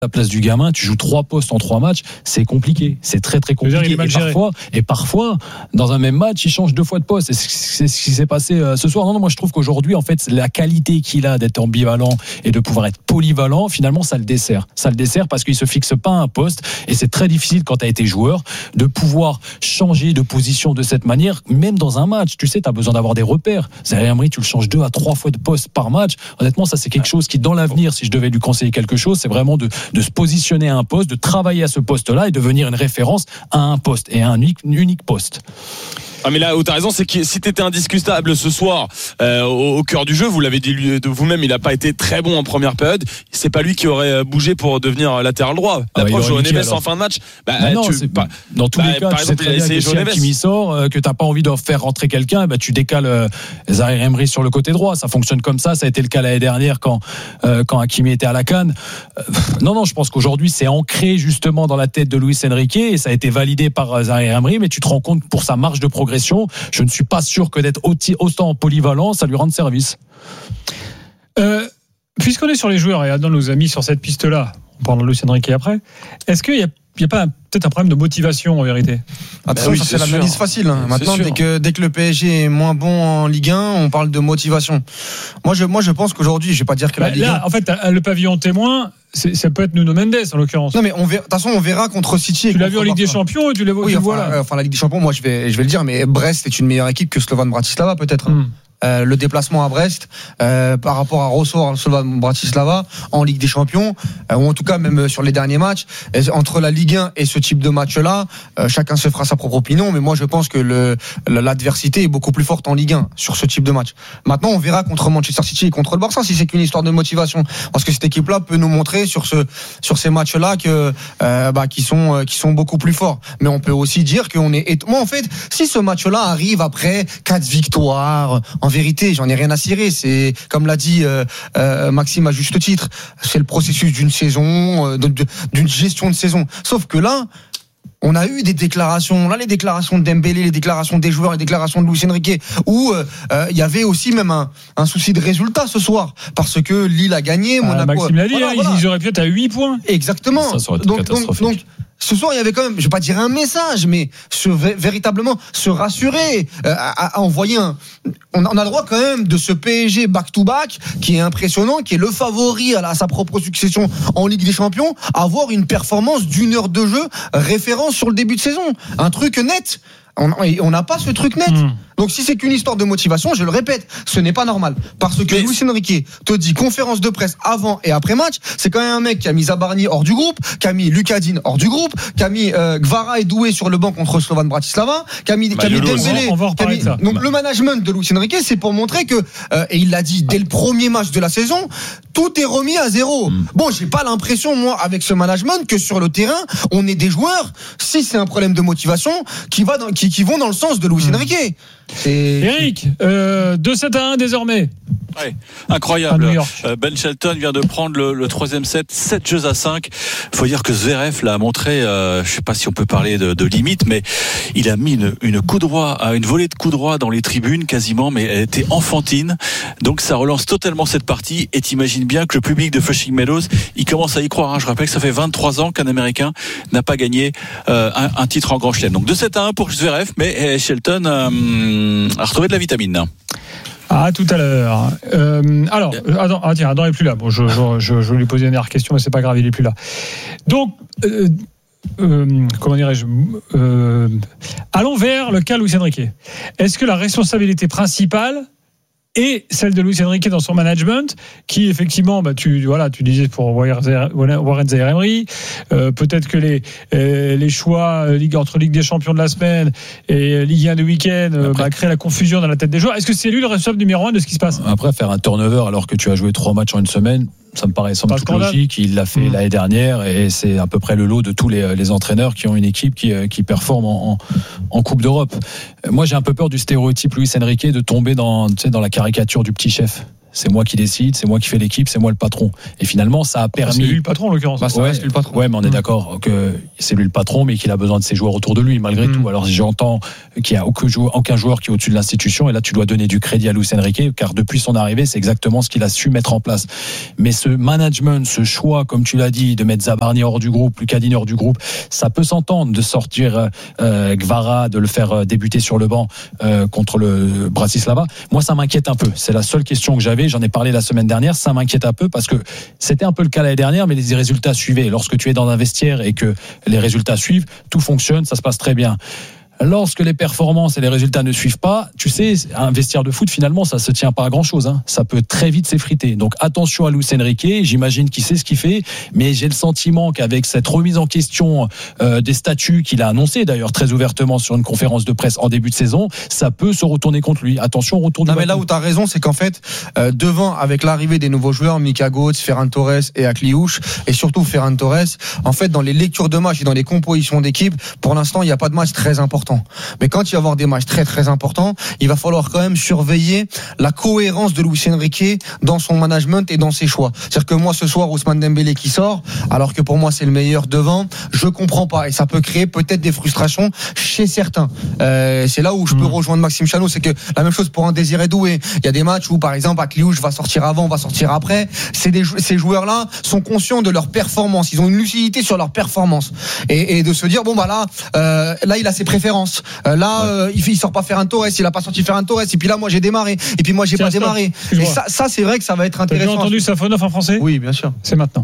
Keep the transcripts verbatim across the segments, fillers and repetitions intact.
la place du gamin, tu joues trois postes en trois matchs, c'est compliqué, c'est très très compliqué. Dire, et parfois, et parfois, dans un même match, il change deux fois de poste. Et c'est ce qui s'est passé ce soir. Non, non, moi je trouve qu'aujourd'hui, en fait, la qualité qu'il a d'être ambivalent et de pouvoir être polyvalent, finalement, ça le dessert. Ça le dessert parce qu'il se fixe pas à un poste. Et c'est très difficile quand tu as été joueur de pouvoir changer de position de cette manière, même dans un match. Tu sais, tu as besoin d'avoir des repères. Zaïre Emery, tu le changes deux à trois fois de poste par match. Honnêtement, ça c'est quelque chose qui, dans l'avenir, si je devais lui conseiller quelque chose, c'est vraiment de de se positionner à un poste, de travailler à ce poste-là et devenir une référence à un poste et à un unique, unique poste. Ah mais là où t'as raison, c'est que si t'étais indiscutable ce soir euh, au, au cœur du jeu, vous l'avez dit de vous-même, il a pas été très bon en première période. C'est pas lui qui aurait bougé pour devenir latéral droit. La preuve, João Neves en fin de match. Bah, bah non, tu, pas, dans tous bah, les cas, par tu exemple, sais très bien que si Hakimi sort, euh, que t'as pas envie de faire rentrer quelqu'un, bah tu décales euh, Zaïre Emery sur le côté droit. Ça fonctionne comme ça. Ça a été le cas l'année dernière quand euh, quand Hakimi était à la CAN. Euh, non non, je pense qu'aujourd'hui c'est ancré justement dans la tête de Luis Enrique et ça a été validé par euh, Zaïre Emery. Mais tu te rends compte pour sa marge de progression, je ne suis pas sûr que d'être autant polyvalent, ça lui rende service. Euh, puisqu'on est sur les joueurs et Adam nous a mis sur cette piste-là, on parle de Luis Enrique après, est-ce qu'il y a, il y a pas un, peut-être un problème de motivation en vérité? Attention, bah oui, ça c'est, c'est l'analyse facile. Hein. Maintenant, dès que, dès que le P S G est moins bon en Ligue un, on parle de motivation. Moi, je, moi, je pense qu'aujourd'hui, je vais pas dire que bah, la Ligue là, un... en fait, le pavillon témoin, c'est, ça peut être Nuno Mendes en l'occurrence. Non, mais on verra. De toute façon, on verra contre City. Et tu contre l'as vu en Ligue des Champions et tu l'as vu. Oui, enfin, voilà. enfin, la Ligue des Champions, moi, je vais, je vais le dire, mais Brest est une meilleure équipe que Slovan Bratislava, peut-être. Hein. Mm. Euh, le déplacement à Brest euh, par rapport à Rosso, Slovan Bratislava en Ligue des Champions, euh, ou en tout cas même sur les derniers matchs, et entre la Ligue un et ce type de match-là, euh, chacun se fera sa propre opinion, mais moi je pense que le, l'adversité est beaucoup plus forte en Ligue un sur ce type de match. Maintenant, on verra contre Manchester City et contre le Barça si c'est qu'une histoire de motivation, parce que cette équipe-là peut nous montrer sur ce sur ces matchs-là que euh, bah, qui sont euh, qui sont beaucoup plus forts. Mais on peut aussi dire qu'on est. Moi, en fait, si ce match-là arrive après quatre victoires, en vérité, j'en ai rien à cirer. C'est comme l'a dit euh, euh, Maxime à juste titre, c'est le processus d'une saison, euh, de, de, d'une gestion de saison. Sauf que là, on a eu des déclarations, là les déclarations de Dembélé, les déclarations des joueurs, les déclarations de Luis Enrique, où il euh, y avait aussi même un, un souci de résultat ce soir, parce que Lille a gagné, ah, Monaco. Maxime l'a dit, voilà, hein, voilà. Ils auraient pu être à huit points. Exactement. Ça, ça aurait été donc, catastrophique. Donc, donc, ce soir, il y avait quand même, je vais pas dire un message, mais se, véritablement se rassurer, euh, à, à envoyer un. On a le droit quand même de ce P S G back-to-back qui est impressionnant, qui est le favori à, la, à sa propre succession en Ligue des Champions, avoir une performance d'une heure de jeu référence sur le début de saison, un truc net. On n'a pas ce truc net. Mmh. Donc si c'est qu'une histoire de motivation, je le répète, ce n'est pas normal. Parce que mais... Luis Enrique te dit conférence de presse avant et après match, c'est quand même un mec qui a mis Zabarni hors du groupe, qui a mis Lucadine hors du groupe, qui a mis euh, Gvara et Doué sur le banc contre Slovan Bratislava, qui a mis, bah, qui a mis Dembélé. On va en reparler de ça. Donc bah. le management de Luis Enrique, c'est pour montrer que, euh, et il l'a dit dès le premier match de la saison, tout est remis à zéro. Mmh. Bon, j'ai pas l'impression, moi, avec ce management, que sur le terrain, on est des joueurs, si c'est un problème de motivation, qui, va dans, qui, qui vont dans le sens de Luis mmh. Enrique. C'est... Eric, euh, deux sept à un désormais. Ouais, incroyable. Euh, Ben Shelton vient de prendre le, le troisième set, sept jeux à cinq. Faut dire que Zverev l'a montré, euh, je sais pas si on peut parler de, de limite, mais il a mis une, une coup droit, une volée de coups droits dans les tribunes quasiment, mais elle était enfantine. Donc ça relance totalement cette partie. Et t'imagines bien que le public de Flushing Meadows, il commence à y croire. Hein. Je rappelle que ça fait vingt-trois ans qu'un Américain n'a pas gagné euh, un, un titre en Grand Chelem. Donc deux sept à un pour Zverev, mais Shelton euh, a retrouvé de la vitamine. Ah, tout à l'heure. Euh, alors, Adam, ah, tiens, Adam est plus là. Bon, je, je, je, je lui posais une dernière question, mais c'est pas grave, il est plus là. Donc, euh, euh, comment dirais-je euh, allons vers le cas Luis Enrique. Est-ce que la responsabilité principale et celle de Luis Enrique dans son management, qui effectivement, bah, tu voilà, tu disais pour Warren Zaïre Emery, euh, peut-être que les euh, les choix euh, ligue entre Ligue des Champions de la semaine et Ligue un du week-end euh, bah, créent la confusion dans la tête des joueurs. Est-ce que c'est lui le responsable numéro un de ce qui se passe? Après, faire un turnover alors que tu as joué trois matchs en une semaine, ça me paraît semble toute logique. Il l'a fait mmh. l'année dernière et c'est à peu près le lot de tous les, les entraîneurs qui ont une équipe qui, qui performe en, en, en Coupe d'Europe. Moi, j'ai un peu peur du stéréotype Luis Enrique de tomber dans, tu sais, dans la caricature du petit chef. C'est moi qui décide, c'est moi qui fais l'équipe, c'est moi le patron. Et finalement, ça a permis. C'est lui le patron en l'occurrence. Bah, ça ouais, reste lui le patron. Ouais, mais on est mmh. d'accord que c'est lui le patron, mais qu'il a besoin de ses joueurs autour de lui malgré mmh. tout. Alors j'entends qu'il n'y a aucun joueur, aucun joueur qui est au-dessus de l'institution. Et là, tu dois donner du crédit à Luis Enrique, car depuis son arrivée, c'est exactement ce qu'il a su mettre en place. Mais ce management, ce choix, comme tu l'as dit, de mettre Zabarni hors du groupe, Lucadini hors du groupe, ça peut s'entendre de sortir euh, Gvara, de le faire débuter sur le banc euh, contre le Bratislava. Moi, ça m'inquiète un peu. C'est la seule question que j'avais. J'en ai parlé la semaine dernière. Ça m'inquiète un peu parce que c'était un peu le cas l'année dernière, mais les résultats suivaient. Lorsque tu es dans un vestiaire et que les résultats suivent, tout fonctionne, ça se passe très bien. Lorsque les performances et les résultats ne suivent pas, tu sais, un vestiaire de foot, finalement, ça se tient pas à grand chose, hein. Ça peut très vite s'effriter. Donc, attention à Luis Enrique. J'imagine qu'il sait ce qu'il fait, mais j'ai le sentiment qu'avec cette remise en question euh, des statuts qu'il a annoncé, d'ailleurs, très ouvertement sur une conférence de presse en début de saison, ça peut se retourner contre lui. Attention au retour du Non, mais là où tu as raison, c'est qu'en fait, euh, devant, avec l'arrivée des nouveaux joueurs, Mika Götze, Ferran Torres et Akliouche, et surtout Ferran Torres, en fait, dans les lectures de match et dans les compositions d'équipe, pour l'instant, il n'y a pas de match très important. Mais quand il va y avoir des matchs très très importants, il va falloir quand même surveiller la cohérence de Luis Enrique dans son management et dans ses choix. C'est-à-dire que moi ce soir, Ousmane Dembélé qui sort, alors que pour moi c'est le meilleur devant, je comprends pas et ça peut créer peut-être des frustrations chez certains. Euh, c'est là où je peux mmh. rejoindre Maxime Chanot, c'est que la même chose pour un Désiré Doué. Il y a des matchs où par exemple Akliouche va sortir avant, va sortir après. C'est des, ces joueurs-là sont conscients de leur performance, ils ont une lucidité sur leur performance et, et de se dire bon bah là, euh, là il a ses préférences. Euh, là, ouais. euh, il, il sort pas Ferran Torres, il a pas sorti Ferran Torres, et puis là, moi j'ai démarré, et puis moi j'ai Tiens, pas stop. démarré. Et ça, ça, c'est vrai que ça va être intéressant. T'as déjà entendu Safonov en français ? Oui, bien sûr. C'est maintenant.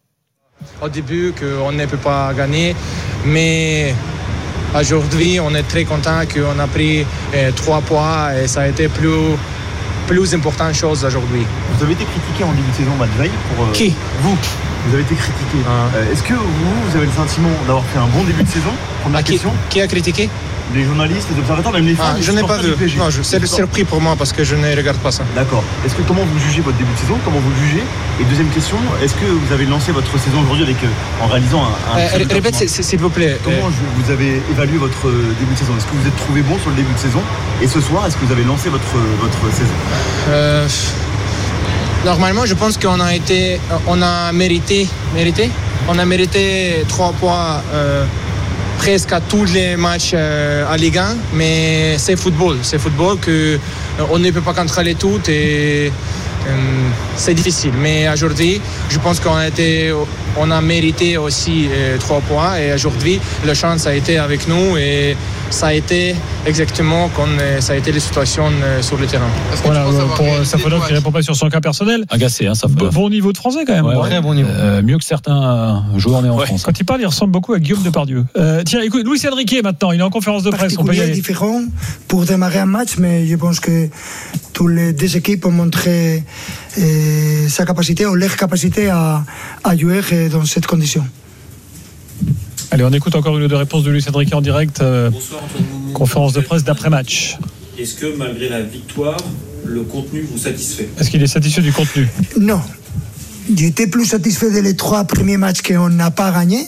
Au début, qu'on ne peut pas gagner, mais aujourd'hui, on est très content qu'on a pris euh, trois points, et ça a été plus, plus importante chose aujourd'hui. Vous avez été critiqué en début de saison, Matt pour euh, Qui ? Vous. Vous avez été critiqué. Ah. Euh, est-ce que vous, vous avez le sentiment d'avoir fait un bon début de saison ? Première ah, qui, question. Qui a critiqué ? Les journalistes, les observateurs, même les fans. Ah, je n'ai pas vu. Non, je, c'est surpris pour moi parce que je ne regarde pas ça. D'accord. Est-ce que comment vous jugez votre début de saison ? Comment vous le jugez ? Et deuxième question, est-ce que vous avez lancé votre saison aujourd'hui avec en réalisant un, un euh, répète s'il vous plaît. Comment euh... vous avez évalué votre début de saison ? Est-ce que vous êtes trouvé bon sur le début de saison ? Et ce soir, est-ce que vous avez lancé votre votre saison ? euh... Normalement, je pense qu'on a été, on a mérité, mérité, on a mérité trois points euh, presque à tous les matchs euh, à Ligue un, mais c'est football, c'est football que euh, on ne peut pas contrôler tout et euh, c'est difficile. Mais aujourd'hui, je pense qu'on a été, on a mérité aussi euh, trois points et aujourd'hui, la chance a été avec nous et ça a été exactement comme ça a été les situations sur le terrain. Voilà, pour Safonov qui ne répond pas sur son cas personnel. Agacé, hein, Safonov. Bon niveau de français quand même. Ouais, ouais. Très bon niveau. Euh, mieux que certains joueurs nés en ouais. France. Quand il parle, il ressemble beaucoup à Guillaume Depardieu. Euh, tiens, écoute, Luis Enrique maintenant, il est en conférence de presse. On peut y aller. Différent pour démarrer un match, mais je pense que toutes les deux équipes ont montré euh, sa capacité ou leur capacité à, à jouer dans cette condition. Allez, on écoute encore une ou deux réponses de Luis Enrique en direct. Euh, Bonsoir, conférence de presse d'après-match. Est-ce que malgré la victoire, le contenu vous satisfait ? Est-ce qu'il est satisfait du contenu ? Non. J'étais plus satisfait des trois premiers matchs qu'on n'a pas gagné.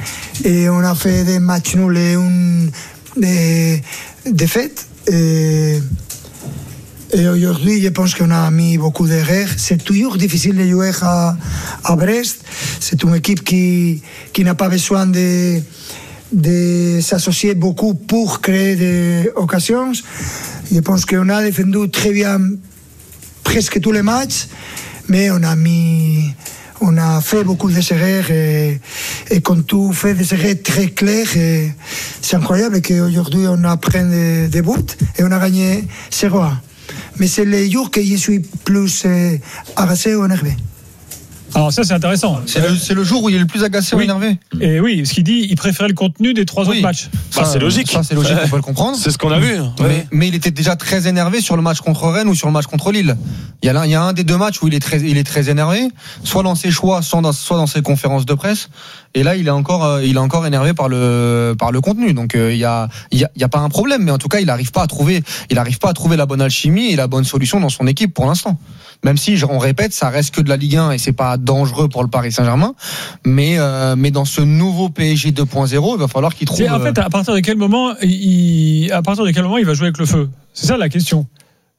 Et on a fait des matchs nuls et une des défaites. Et, et aujourd'hui, je pense qu'on a mis beaucoup d'erreurs. C'est toujours difficile de jouer à, à Brest. C'est une équipe qui, qui n'a pas besoin de, de s'associer beaucoup pour créer des occasions. Je pense qu'on a défendu très bien presque tous les matchs, mais on a mis, on a fait beaucoup d'erreurs et, et quand tu fais des erreurs très claires, et c'est incroyable qu'aujourd'hui on a pris des, des buts et on a gagné zéro à un. Mais c'est les jours que je suis plus euh, agacé ou énervé. Alors ça c'est intéressant. C'est le, c'est le jour où il est le plus agacé oui. ou énervé. Et oui, ce qu'il dit, il préférait le contenu des trois oui. autres matchs. Ça, bah, c'est logique. Ça c'est logique, on peut le comprendre. C'est ce qu'on a vu. Mais, ouais. mais il était déjà très énervé sur le match contre Rennes ou sur le match contre Lille. Il y a, il y a un des deux matchs où il est très, il est très énervé, soit dans ses choix, soit dans, soit dans ses conférences de presse. Et là, il est encore, il est encore énervé par le, par le contenu. Donc euh, il y a, il y a, il y a pas un problème, mais en tout cas, il n'arrive pas à trouver, il n'arrive pas à trouver la bonne alchimie et la bonne solution dans son équipe pour l'instant. Même si, on répète, ça reste que de la Ligue un et c'est pas dangereux pour le Paris Saint-Germain. Mais, euh, mais dans ce nouveau P S G deux point zéro, il va falloir qu'il trouve. C'est, en fait, à partir de quel moment, il, à partir de quel moment il va jouer avec le feu ? C'est ça la question.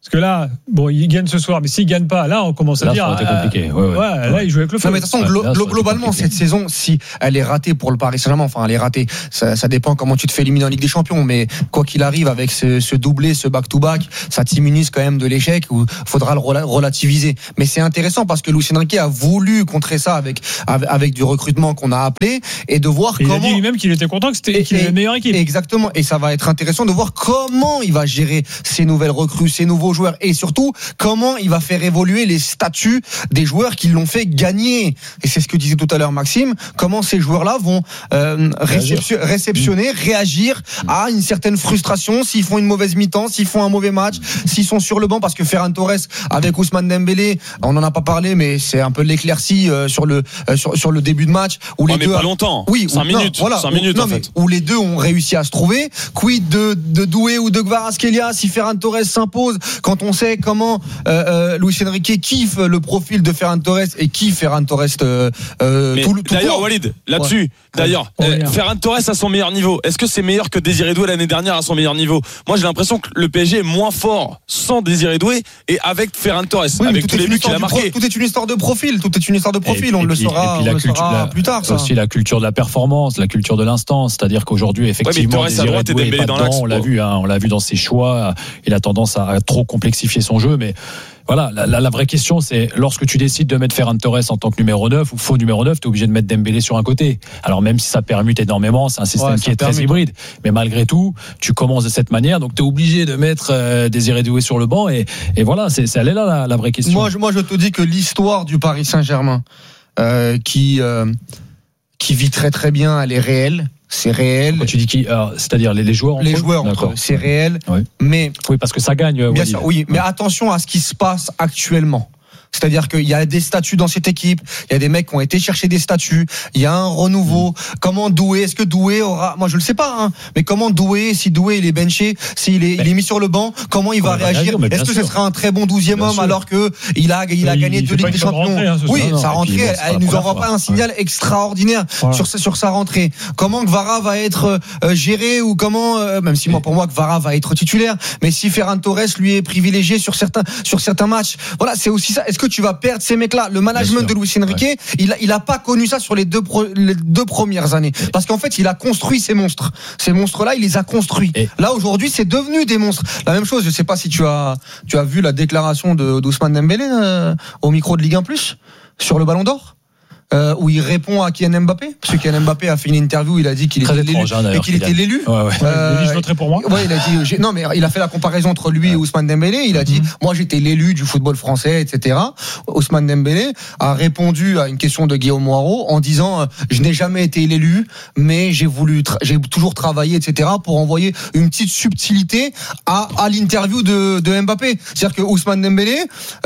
Parce que là, bon, il gagne ce soir, mais s'il gagne pas, là, on commence à là, dire. Ça aurait été compliqué. Ouais, ouais. ouais, là, il joue avec le feu. Non, mais de toute façon, glo- glo- globalement, cette saison, si elle est ratée pour le Paris Saint-Germain, enfin, elle est ratée, ça, ça dépend comment tu te fais éliminer en Ligue des Champions, mais quoi qu'il arrive, avec ce, ce doublé, ce back-to-back, ça t'immunise quand même de l'échec, où faudra le relativiser. Mais c'est intéressant parce que Luis Enrique a voulu contrer ça avec, avec, avec du recrutement qu'on a appelé, et de voir et comment. Il a dit lui-même qu'il était content, que c'était, qu'il avait la meilleure équipe. Exactement. Et ça va être intéressant de voir comment il va gérer ces nouvelles recrues, ces nouveaux joueurs, et surtout, comment il va faire évoluer les statuts des joueurs qui l'ont fait gagner. Et c'est ce que disait tout à l'heure Maxime, comment ces joueurs-là vont euh, réception, réceptionner, réagir à une certaine frustration s'ils font une mauvaise mi-temps, s'ils font un mauvais match, s'ils sont sur le banc, parce que Ferran Torres avec Ousmane Dembélé, on n'en a pas parlé, mais c'est un peu l'éclaircie euh, sur le euh, sur, sur le début de match où les oh, deux mais pas longtemps. Oui, cinq minutes, voilà, cinq minutes non, en mais fait. où les deux ont réussi à se trouver. Quid de de Doué ou de Kvaratskhelia si Ferran Torres s'impose, quand on sait comment euh, euh, Luis Enrique kiffe le profil de Ferran Torres et kiffe Ferran Torres euh, euh, tout, tout d'ailleurs court. Walid, là-dessus, ouais. d'ailleurs, ouais. euh, Ferran Torres à son meilleur niveau. Est-ce que c'est meilleur que Désiré Doué l'année dernière à son meilleur niveau? Moi, j'ai l'impression que le P S G est moins fort sans Désiré Doué et avec Ferran Torres, oui, avec tous les buts qu'il a marqués. Tout est une histoire de profil, tout est une histoire de profil. Et, on et le puis, saura, et puis on le culture, saura la, plus tard. Ça. Aussi la culture de la performance, la culture de l'instant, c'est-à-dire qu'aujourd'hui, effectivement, ouais, Désiré Doué est pas dans dedans, on l'a vu, hein, on l'a vu dans ses choix. Il a tendance à trop complexifier son jeu, mais. Voilà, la, la, la vraie question, c'est lorsque tu décides de mettre Ferran Torres en tant que numéro neuf ou faux numéro neuf, tu es obligé de mettre Dembélé sur un côté. Alors même si ça permute énormément, c'est un système ouais, qui est permute. très hybride. Mais malgré tout, tu commences de cette manière, donc tu es obligé de mettre euh, Désiré Doué sur le banc. Et, et voilà, c'est, c'est, elle est là la, la vraie question. Moi je, moi, je te dis que l'histoire du Paris Saint-Germain, euh, qui, euh, qui vit très très bien, elle est réelle. C'est réel. Quand tu dis qui, alors, c'est-à-dire les, les joueurs. Les joueurs, entre eux, c'est réel. Oui. Mais oui, parce que ça gagne. Bien Walid. sûr, oui. Mais attention à ce qui se passe actuellement. C'est-à-dire qu'il y a des statuts dans cette équipe, il y a des mecs qui ont été chercher des statuts, il y a un renouveau. Mmh. Comment Doué, est-ce que Doué aura, moi je le sais pas, hein, mais comment Doué, si Doué il est benché, s'il est, ben, il est mis sur le banc, comment il va réagir, réagir Est-ce que sûr. ce sera un très bon douzième homme sûr. alors que il a, il a il, gagné deux Ligues des Champions rentrer, hein, Oui, non, sa rentrée, elle, elle nous envoie pas un signal ouais. extraordinaire voilà. sur, sur sa rentrée. Comment Kvara va être euh, géré ou comment, euh, même si moi pour moi Kvara va être titulaire, mais si Ferran Torres lui est privilégié sur certains, sur certains matchs, voilà, c'est aussi ça. Est-ce que tu vas perdre ces mecs-là, le management de Luis Enrique, ouais. il, a, il a pas connu ça sur les deux, pro, les deux premières années. Parce qu'en fait, il a construit ces monstres. Ces monstres-là, il les a construits. Et là, aujourd'hui, c'est devenu des monstres. La même chose, je sais pas si tu as, tu as vu la déclaration de, d'Ousmane Dembélé euh, au micro de Ligue un plus, sur le Ballon d'Or. Euh, où il répond à Kylian Mbappé, parce que Kylian Mbappé a fait une interview, il a dit qu'il Très était étrange, l'élu, hein, et qu'il était l'élu. Ouais, ouais. Euh, je voterai pour moi. Ouais, il a dit, j'ai, non, mais il a fait la comparaison entre lui et Ousmane Dembélé. Il a dit, mm-hmm. moi j'étais l'élu du football français, et cetera. Ousmane Dembélé a répondu à une question de Guillaume Moirot en disant, euh, je n'ai jamais été l'élu, mais j'ai voulu, tra- j'ai toujours travaillé, et cetera, pour envoyer une petite subtilité à, à l'interview de, de Mbappé. C'est-à-dire que Ousmane Dembélé,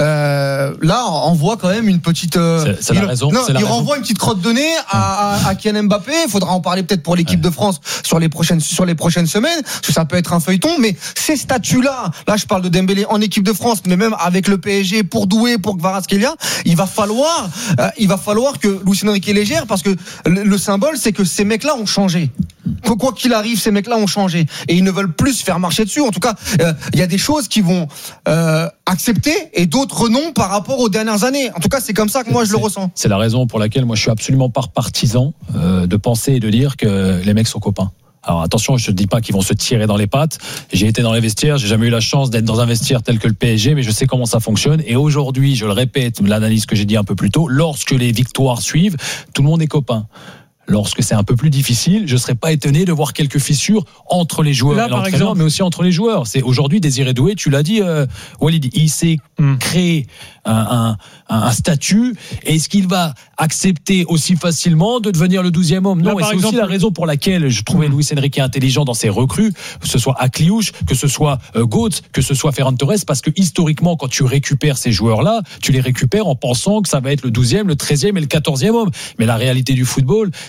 euh, là, envoie quand même une petite. Euh, c'est, c'est il, la raison. Non, c'est la il raison. renvoie une petite crotte de À, à, à Kylian Mbappé, il faudra en parler peut-être pour l'équipe ouais. de France sur les prochaines sur les prochaines semaines, parce que ça peut être un feuilleton. Mais ces statuts-là, là je parle de Dembélé en équipe de France, mais même avec le P S G pour Doué, pour Kvaratskhelia, il va falloir, euh, il va falloir que Luis Enrique est légère, parce que le, le symbole c'est que ces mecs-là ont changé. Quoi qu'il arrive, ces mecs-là ont changé et ils ne veulent plus se faire marcher dessus. En tout cas, il euh, y a des choses qui vont euh, accepter et d'autres non par rapport aux dernières années. En tout cas, c'est comme ça que moi je c'est, le ressens. C'est la raison pour laquelle moi je suis absolument pas partisan euh, de penser et de dire que les mecs sont copains. Alors attention, je ne dis pas qu'ils vont se tirer dans les pattes. J'ai été dans les vestiaires, j'ai jamais eu la chance d'être dans un vestiaire tel que le P S G, mais je sais comment ça fonctionne. Et aujourd'hui, je le répète, l'analyse que j'ai dit un peu plus tôt, lorsque les victoires suivent, tout le monde est copain. Lorsque c'est un peu plus difficile, je ne serais pas étonné de voir quelques fissures entre les joueurs là, et l'entraîneur, mais aussi entre les joueurs. C'est aujourd'hui Désiré Doué, tu l'as dit, euh, Walid, il s'est mm. créé un, un, un statut. Est-ce qu'il va accepter aussi facilement de devenir le douzième homme? Non, là, et c'est exemple, aussi la raison pour laquelle je trouvais mm. Luis Enrique intelligent dans ses recrues, que ce soit Akliouche, que ce soit euh, Götze, que ce soit Ferran Torres, parce que historiquement, quand tu récupères ces joueurs-là, tu les récupères en pensant que ça va être le douzième, le treizième et le quatorzième homme. Mais la réalité du football,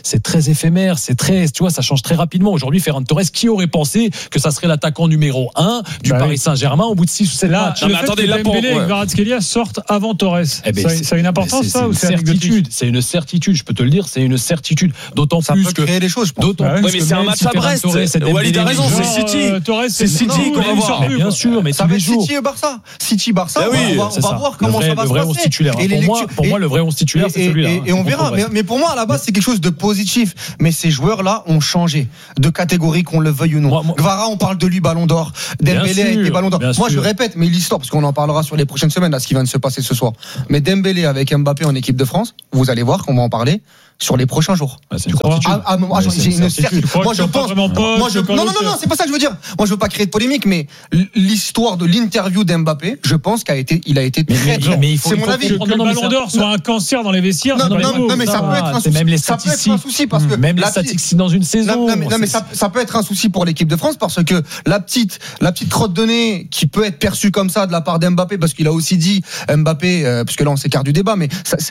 c'est très éphémère, c'est très, tu vois, ça change très rapidement. Aujourd'hui, Ferran Torres, qui aurait pensé que ça serait l'attaquant numéro un du bah Paris oui. Saint-Germain au bout de six ou sept là, matchs? Le non, mais attendez, là, pour Dembélé et Kvaratskhelia sortent avant Torres. Eh ben, ça, ça a une importance, ça, ou c'est une certitude? C'est une certitude, je peux te le dire, c'est une certitude. D'autant ça plus peut que créer des choses, je pense. D'autant ouais, plus mais que c'est un match si à Brest. Walid a raison, c'est City. C'est City qu'on va voir. Bien sûr, mais ça va être City et Barça. City Barça, on va voir comment ça va se passer. Pour moi, le vrai onze titulaire, c'est celui-là. Et on verra. Mais pour moi, à la base, c'est quelque chose de positif. Mais ces joueurs-là ont changé de catégorie, qu'on le veuille ou non. Gvara, on parle de lui, Ballon d'Or. Dembélé a été Ballon d'Or. Moi, je répète, mais l'histoire, parce qu'on en parlera sur les prochaines semaines, là, ce qui vient de se passer ce soir. Mais Dembélé avec Mbappé en équipe de France, vous allez voir qu'on va en parler sur les prochains jours. Ah, c'est une certitude. Ah, ah, moi, ouais, j'ai une certitude. Moi, je pense. Moi, je, non, non, non, non, c'est pas ça que je veux dire. Moi, je veux pas créer de polémique, mais l'histoire de l'interview d'Mbappé, je pense qu'il a été, il a été très, très. Mais c'est mon avis. Que le Ballon d'Or soit un cancer dans les vestiaires. Non, non, mais ça peut être un souci. Même les statistiques. Ça peut être un souci parce que même les statistiques dans une saison. Non, mais ça peut être un souci pour l'équipe de France parce que la petite, la petite crotte de nez qui peut être perçue comme ça de la part d'Mbappé, parce qu'il a aussi dit Mbappé, parce que là on s'écarte du débat, mais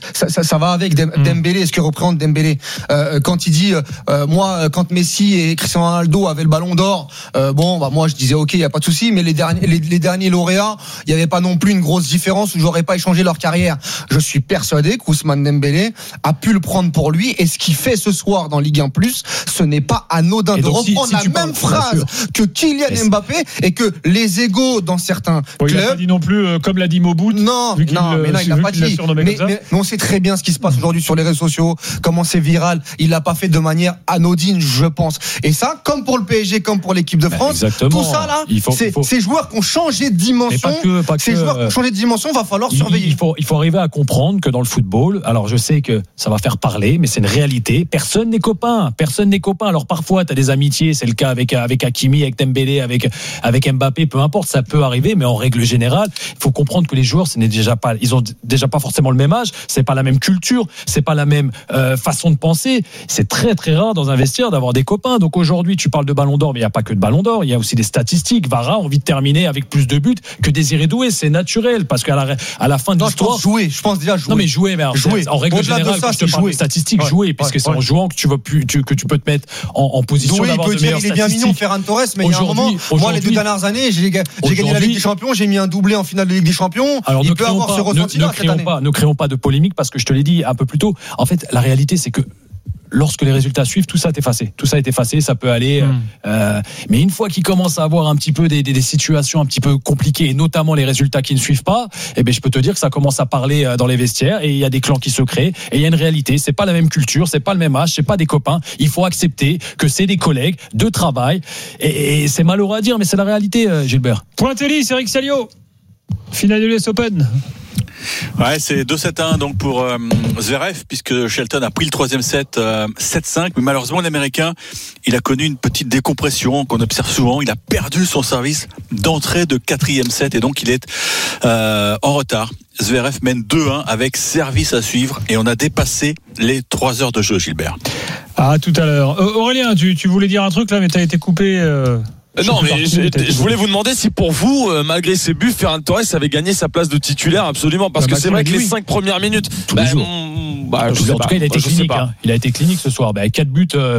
ça va avec Dembélé, ce que représente Dembélé. Euh, quand il dit euh, moi quand Messi et Cristiano Ronaldo avaient le Ballon d'Or, euh, bon bah moi je disais ok, il y a pas de souci, mais les derniers les, les derniers lauréats, il y avait pas non plus une grosse différence où j'aurais pas échangé leur carrière. Je suis persuadé qu'Ousmane Dembélé a pu le prendre pour lui, et ce qu'il fait ce soir dans Ligue un plus, ce n'est pas anodin. Et de reprendre si, si la même phrase que Kylian et Mbappé, et que les égos dans certains bon, clubs. Il a pas dit non plus euh, comme l'a dit Mobout. Non, non, mais non, il l'a pas dit. Mais, mais, mais on sait très bien ce qui se passe aujourd'hui sur les réseaux sociaux, comment c'est viral. Il l'a pas fait de manière anodine, je pense. Et ça, comme pour le P S G, comme pour l'équipe de France, exactement. Tout ça là, faut, c'est, faut... ces joueurs qui ont changé de dimension, pas que, pas ces que, joueurs qui ont changé de dimension, va falloir il, surveiller. Il faut, il faut arriver à comprendre que dans le football, alors je sais que ça va faire parler, mais c'est une réalité. Personne n'est copain, personne n'est copain. Alors parfois, tu as des amitiés, c'est le cas avec avec Hakimi, avec Dembélé, avec avec Mbappé, peu importe, ça peut arriver, mais en règle générale, il faut comprendre que les joueurs, ce n'est déjà pas, ils ont déjà pas forcément le même âge, c'est pas la même culture, c'est pas la même euh, façon de penser. C'est très très rare dans un vestiaire d'avoir des copains. Donc aujourd'hui, tu parles de Ballon d'Or, mais il n'y a pas que de Ballon d'Or, il y a aussi des statistiques. Vara a envie de terminer avec plus de buts que Désiré Doué, c'est naturel, parce qu'à la, à la fin de non, l'histoire. Je pense jouer, je pense déjà jouer. Non mais jouer, mais alors, jouer. En règle Au-delà générale, de ça, quand je te parle de statistiques, ouais, jouer, puisque ouais, c'est ouais. en jouant que tu vas plus, tu, que tu peux te mettre en, en position Doué, d'avoir de meilleures statistiques. Il est bien mignon, Ferran Torres, mais il y a un moment, moi les deux dernières années, j'ai, j'ai gagné la Ligue des Champions, j'ai mis un doublé en finale de Ligue des Champions. Alors, il peut avoir pas, ce ressenti-là ne, ne créons pas, ne créons pas de polémique, parce que je te l'ai dit un peu plus tôt. En fait, la réalité, c'est que lorsque les résultats suivent, tout ça est effacé. Tout ça est effacé, ça peut aller. Mmh. Euh, mais une fois qu'il commence à avoir un petit peu des, des, des situations un petit peu compliquées, et notamment les résultats qui ne suivent pas, eh ben je peux te dire que ça commence à parler dans les vestiaires, et il y a des clans qui se créent, et il y a une réalité. C'est pas la même culture, c'est pas le même âge, c'est pas des copains. Il faut accepter que c'est des collègues de travail, et, et c'est malheureux à dire, mais c'est la réalité, Gilbert. Point tennis, Eric Salio. Finale de l'U S Open. Ouais, c'est deux sept un donc pour euh, Zverev, puisque Shelton a pris le troisième set euh, sept cinq, mais malheureusement l'Américain, il a connu une petite décompression qu'on observe souvent. Il a perdu son service d'entrée de quatrième set, et donc il est euh, en retard. Zverev mène deux un avec service à suivre, et on a dépassé les trois heures de jeu, Gilbert. Ah, tout à l'heure. Euh, Aurélien, tu, tu voulais dire un truc là, mais t'as été coupé. Euh... Euh, non, mais je, je voulais vous demander si pour vous, euh, malgré ses buts, Ferran Torres avait gagné sa place de titulaire absolument, parce bah, que c'est vrai que les cinq premières minutes, tous bah, les jours. Mmh, bah, je sais en pas. tout cas, il a été clinique. Hein. Il a été clinique ce soir. Bah, quatre buts. Euh...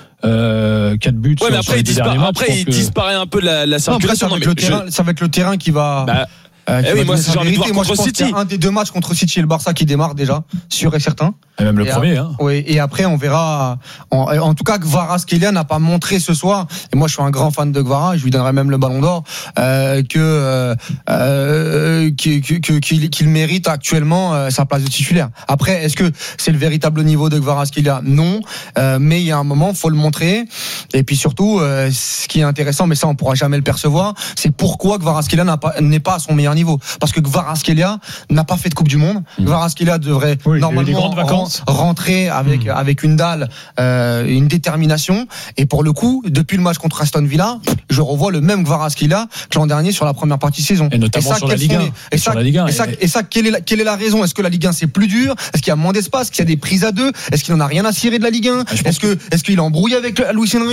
Euh, quatre buts. Ouais, mais après, il, dispara- matchs, après il que... disparaît un peu de la, la circulation. Non, ça, va non, mais terrain, je... ça va être le terrain qui va. Bah, Euh, eh oui, moi, j'ai envie de voir contre City. Il y a un des deux matchs contre City et le Barça qui démarre déjà, sûr et certain. Et même le et premier. À, hein. Oui, et après, on verra. En, en tout cas, Kvaratskhelia n'a pas montré ce soir, et moi je suis un grand fan de Kvara, et je lui donnerai même le ballon d'or, euh, que, euh, euh, qu'il, qu'il, qu'il, qu'il mérite actuellement euh, sa place de titulaire. Après, est-ce que c'est le véritable niveau de Kvaratskhelia ? Non, euh, mais il y a un moment, il faut le montrer. Et puis surtout, euh, ce qui est intéressant, mais ça on pourra jamais le percevoir, c'est pourquoi Kvaratskhelia n'a pas, n'est pas à son meilleur niveau. Parce que Kvaratskhelia n'a pas fait de Coupe du Monde. Mmh. Kvaratskhelia devrait oui, normalement rentrer avec mmh. avec une dalle, euh, une détermination. Et pour le coup, depuis le match contre Aston Villa, je revois le même Kvaratskhelia que l'an dernier sur la première partie de saison. Et notamment et ça, sur, la Ligue un. Les... Et, ça, Ligue un. Et, ça, et ça, quelle est la, quelle est la raison ? Est-ce que la Ligue un c'est plus dur ? Est-ce qu'il y a moins d'espace ? Est-ce qu'il y a des prises à deux ? Est-ce qu'il en a rien à cirer de la Ligue un ? ah, Est-ce que est-ce qu'il est embrouillé avec Luis Enrique ?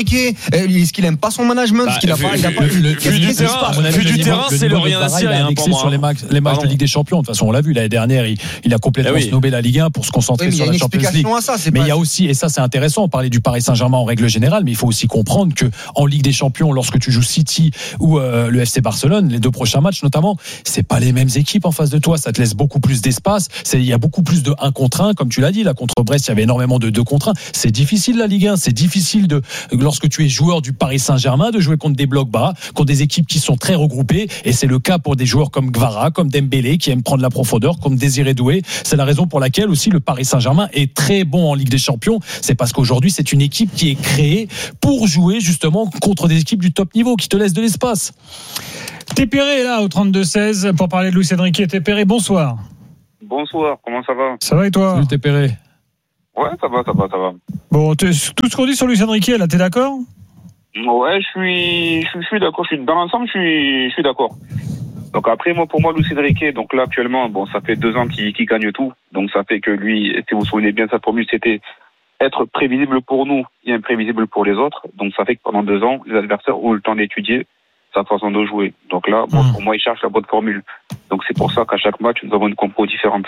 Enrique, est-ce qu'il aime pas son management, bah, qu'il a vu, pas, il a vu, pas, vu, vu, vu du terrain, vu du terrain, c'est le rien à cirer hein, pour moi. Sur les matchs, les matchs de Ligue des Champions, de toute façon, on l'a vu l'année dernière, il, il a complètement eh oui. snobé la Ligue un pour se concentrer oui, sur la Champions League. Ça, mais pas... il y a aussi, et ça c'est intéressant, on parlait du Paris Saint-Germain en règle générale, mais il faut aussi comprendre que en Ligue des Champions, lorsque tu joues City ou euh, le F C Barcelone, les deux prochains matchs notamment, c'est pas les mêmes équipes en face de toi, ça te laisse beaucoup plus d'espace, c'est, il y a beaucoup plus de un contre un, comme tu l'as dit, là contre Brest, il y avait énormément de deux contre un. C'est difficile la Ligue un, c'est difficile de, lorsque tu es joueur du Paris Saint-Germain, de jouer contre des blocs bas, contre des équipes qui sont très regroupées, et c'est le cas pour des joueurs comme Gvara, comme Dembélé, qui aiment prendre la profondeur, comme Désiré Doué. C'est la raison pour laquelle aussi le Paris Saint-Germain est très bon en Ligue des Champions. C'est parce qu'aujourd'hui, c'est une équipe qui est créée pour jouer justement contre des équipes du top niveau, qui te laissent de l'espace. Tépéré est là au trente-deux seize pour parler de Luis Enrique. Tépéré, bonsoir. Bonsoir, comment ça va? Ça va et toi? Salut Tépéré. Ouais, ça va, ça va, ça va. Bon, tout ce qu'on dit sur Luis Enrique, là, t'es d'accord? Ouais, je suis, je suis, je suis d'accord. Je suis, dans l'ensemble, je suis, je suis d'accord. Donc après, moi, pour moi, Luis Enrique, donc là, actuellement, bon, ça fait deux ans qu'il, qu'il gagne tout. Donc ça fait que lui, si vous vous souvenez bien, sa formule, c'était être prévisible pour nous et imprévisible pour les autres. Donc ça fait que pendant deux ans, les adversaires ont eu le temps d'étudier sa façon de jouer. Donc là, bon, pour moi, il cherche la bonne formule. Donc c'est pour ça qu'à chaque match, nous avons une compo différente.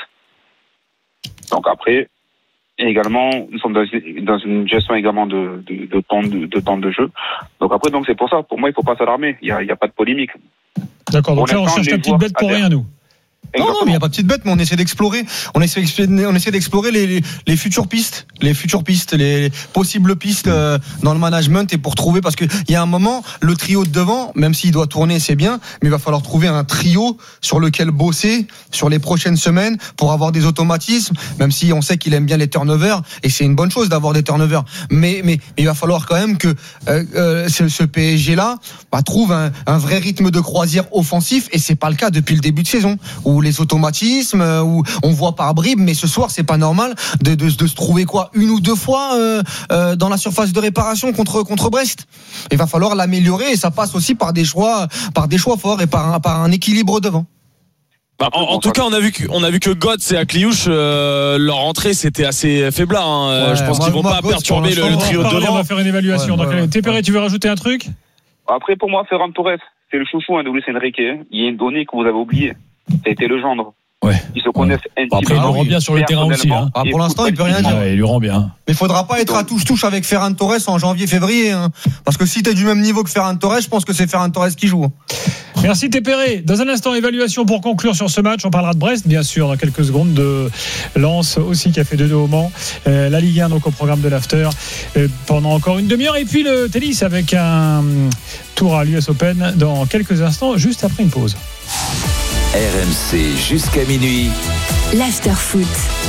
Donc après, et également, nous sommes dans une, dans une gestion également de, de, de, temps de, de temps de jeu. Donc après, donc c'est pour ça. Pour moi, il ne faut pas s'alarmer. Il n'y a, il y a pas de polémique. D'accord, donc là, on cherche la petite bête pour rien, nous. Non, non, mais il n'y a pas de petite bête, mais on essaie d'explorer, on essaie, on essaie d'explorer les, les, les futures pistes, les futures pistes, les possibles pistes euh, dans le management et pour trouver, parce que il y a un moment, le trio de devant, même s'il doit tourner, c'est bien, mais il va falloir trouver un trio sur lequel bosser sur les prochaines semaines pour avoir des automatismes, même si on sait qu'il aime bien les turnovers et c'est une bonne chose d'avoir des turnovers, mais mais, mais il va falloir quand même que euh, euh, ce, ce P S G là bah, trouve un, un vrai rythme de croisière offensif et c'est pas le cas depuis le début de saison où les automatismes, où on voit par bribes, mais ce soir c'est pas normal de, de, de se trouver quoi une ou deux fois euh, euh, dans la surface de réparation contre contre Brest. Il va falloir l'améliorer et ça passe aussi par des choix par des choix forts et par un, par un équilibre devant. Bah, en, en tout cas, on a vu que, on a vu que Götze et Akliouche, euh, leur entrée c'était assez faible. Hein. Ouais, je pense moi, qu'ils vont moi, pas Götze, perturber le, le trio de devant. On va faire une évaluation. Ouais, ouais, Tépéré, tu veux rajouter un truc? Après, pour moi, Ferran Torres, c'est le chouchou hein, de Luis Enrique. Il y a une donnée que vous avez oubliée. Ça a été le gendre. Ouais. Ils se connaissent ouais. Bon, après, il lui rend bien sur le terrain aussi. Hein. Ah, pour l'instant, il peut rien dire. Ouais, il lui rend bien. Mais il faudra pas être à touche-touche avec Ferran Torres en janvier-février. Hein. Parce que si tu es du même niveau que Ferran Torres, je pense que c'est Ferran Torres qui joue. Merci Tépéré. Dans un instant, évaluation pour conclure sur ce match. On parlera de Brest, bien sûr, dans quelques secondes, de Lens aussi qui a fait deux deux au Mans. Euh, la Ligue un, donc au programme de l'After, euh, pendant encore une demi-heure. Et puis le tennis avec un tour à l'U S Open dans quelques instants, juste après une pause. R M C jusqu'à minuit. L'After Foot.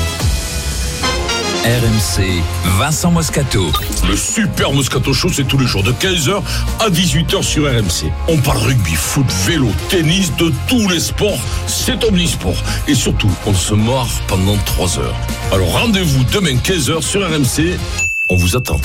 R M C, Vincent Moscato. Le Super Moscato Show, c'est tous les jours de quinze heures à dix-huit heures sur R M C. On parle rugby, foot, vélo, tennis, de tous les sports. C'est omnisport. Et surtout, on se marre pendant trois heures. Alors rendez-vous demain quinze heures sur R M C. On vous attend.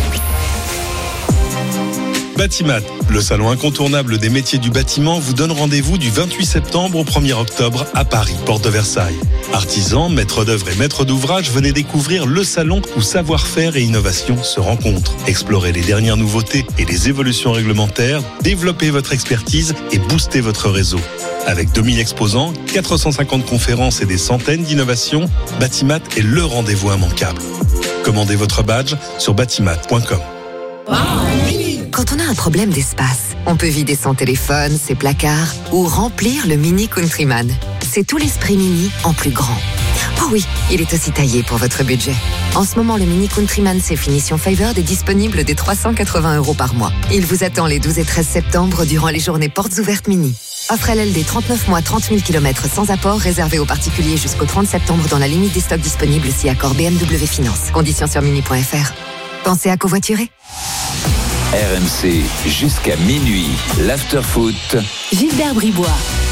Batimat, le salon incontournable des métiers du bâtiment, vous donne rendez-vous du vingt-huit septembre au premier octobre à Paris, porte de Versailles. Artisans, maîtres d'œuvre et maîtres d'ouvrage, venez découvrir le salon où savoir-faire et innovation se rencontrent. Explorez les dernières nouveautés et les évolutions réglementaires, développez votre expertise et boostez votre réseau. Avec deux mille exposants, quatre cent cinquante conférences et des centaines d'innovations, Batimat est le rendez-vous immanquable. Commandez votre badge sur batimat point com. Quand on a un problème d'espace, on peut vider son téléphone, ses placards ou remplir le Mini Countryman. C'est tout l'esprit Mini en plus grand. Oh oui, il est aussi taillé pour votre budget. En ce moment, le Mini Countryman C Finition Favored est disponible dès trois cent quatre-vingts euros par mois. Il vous attend les douze et treize septembre durant les journées portes ouvertes Mini. Offre L L D trente-neuf mois, trente mille kilomètres sans apport, réservé aux particuliers jusqu'au trente septembre dans la limite des stocks disponibles si accord B M W Finance. Conditions sur mini point f r. Pensez à covoiturer. R M C jusqu'à minuit, l'Afterfoot. Gilbert Bribois.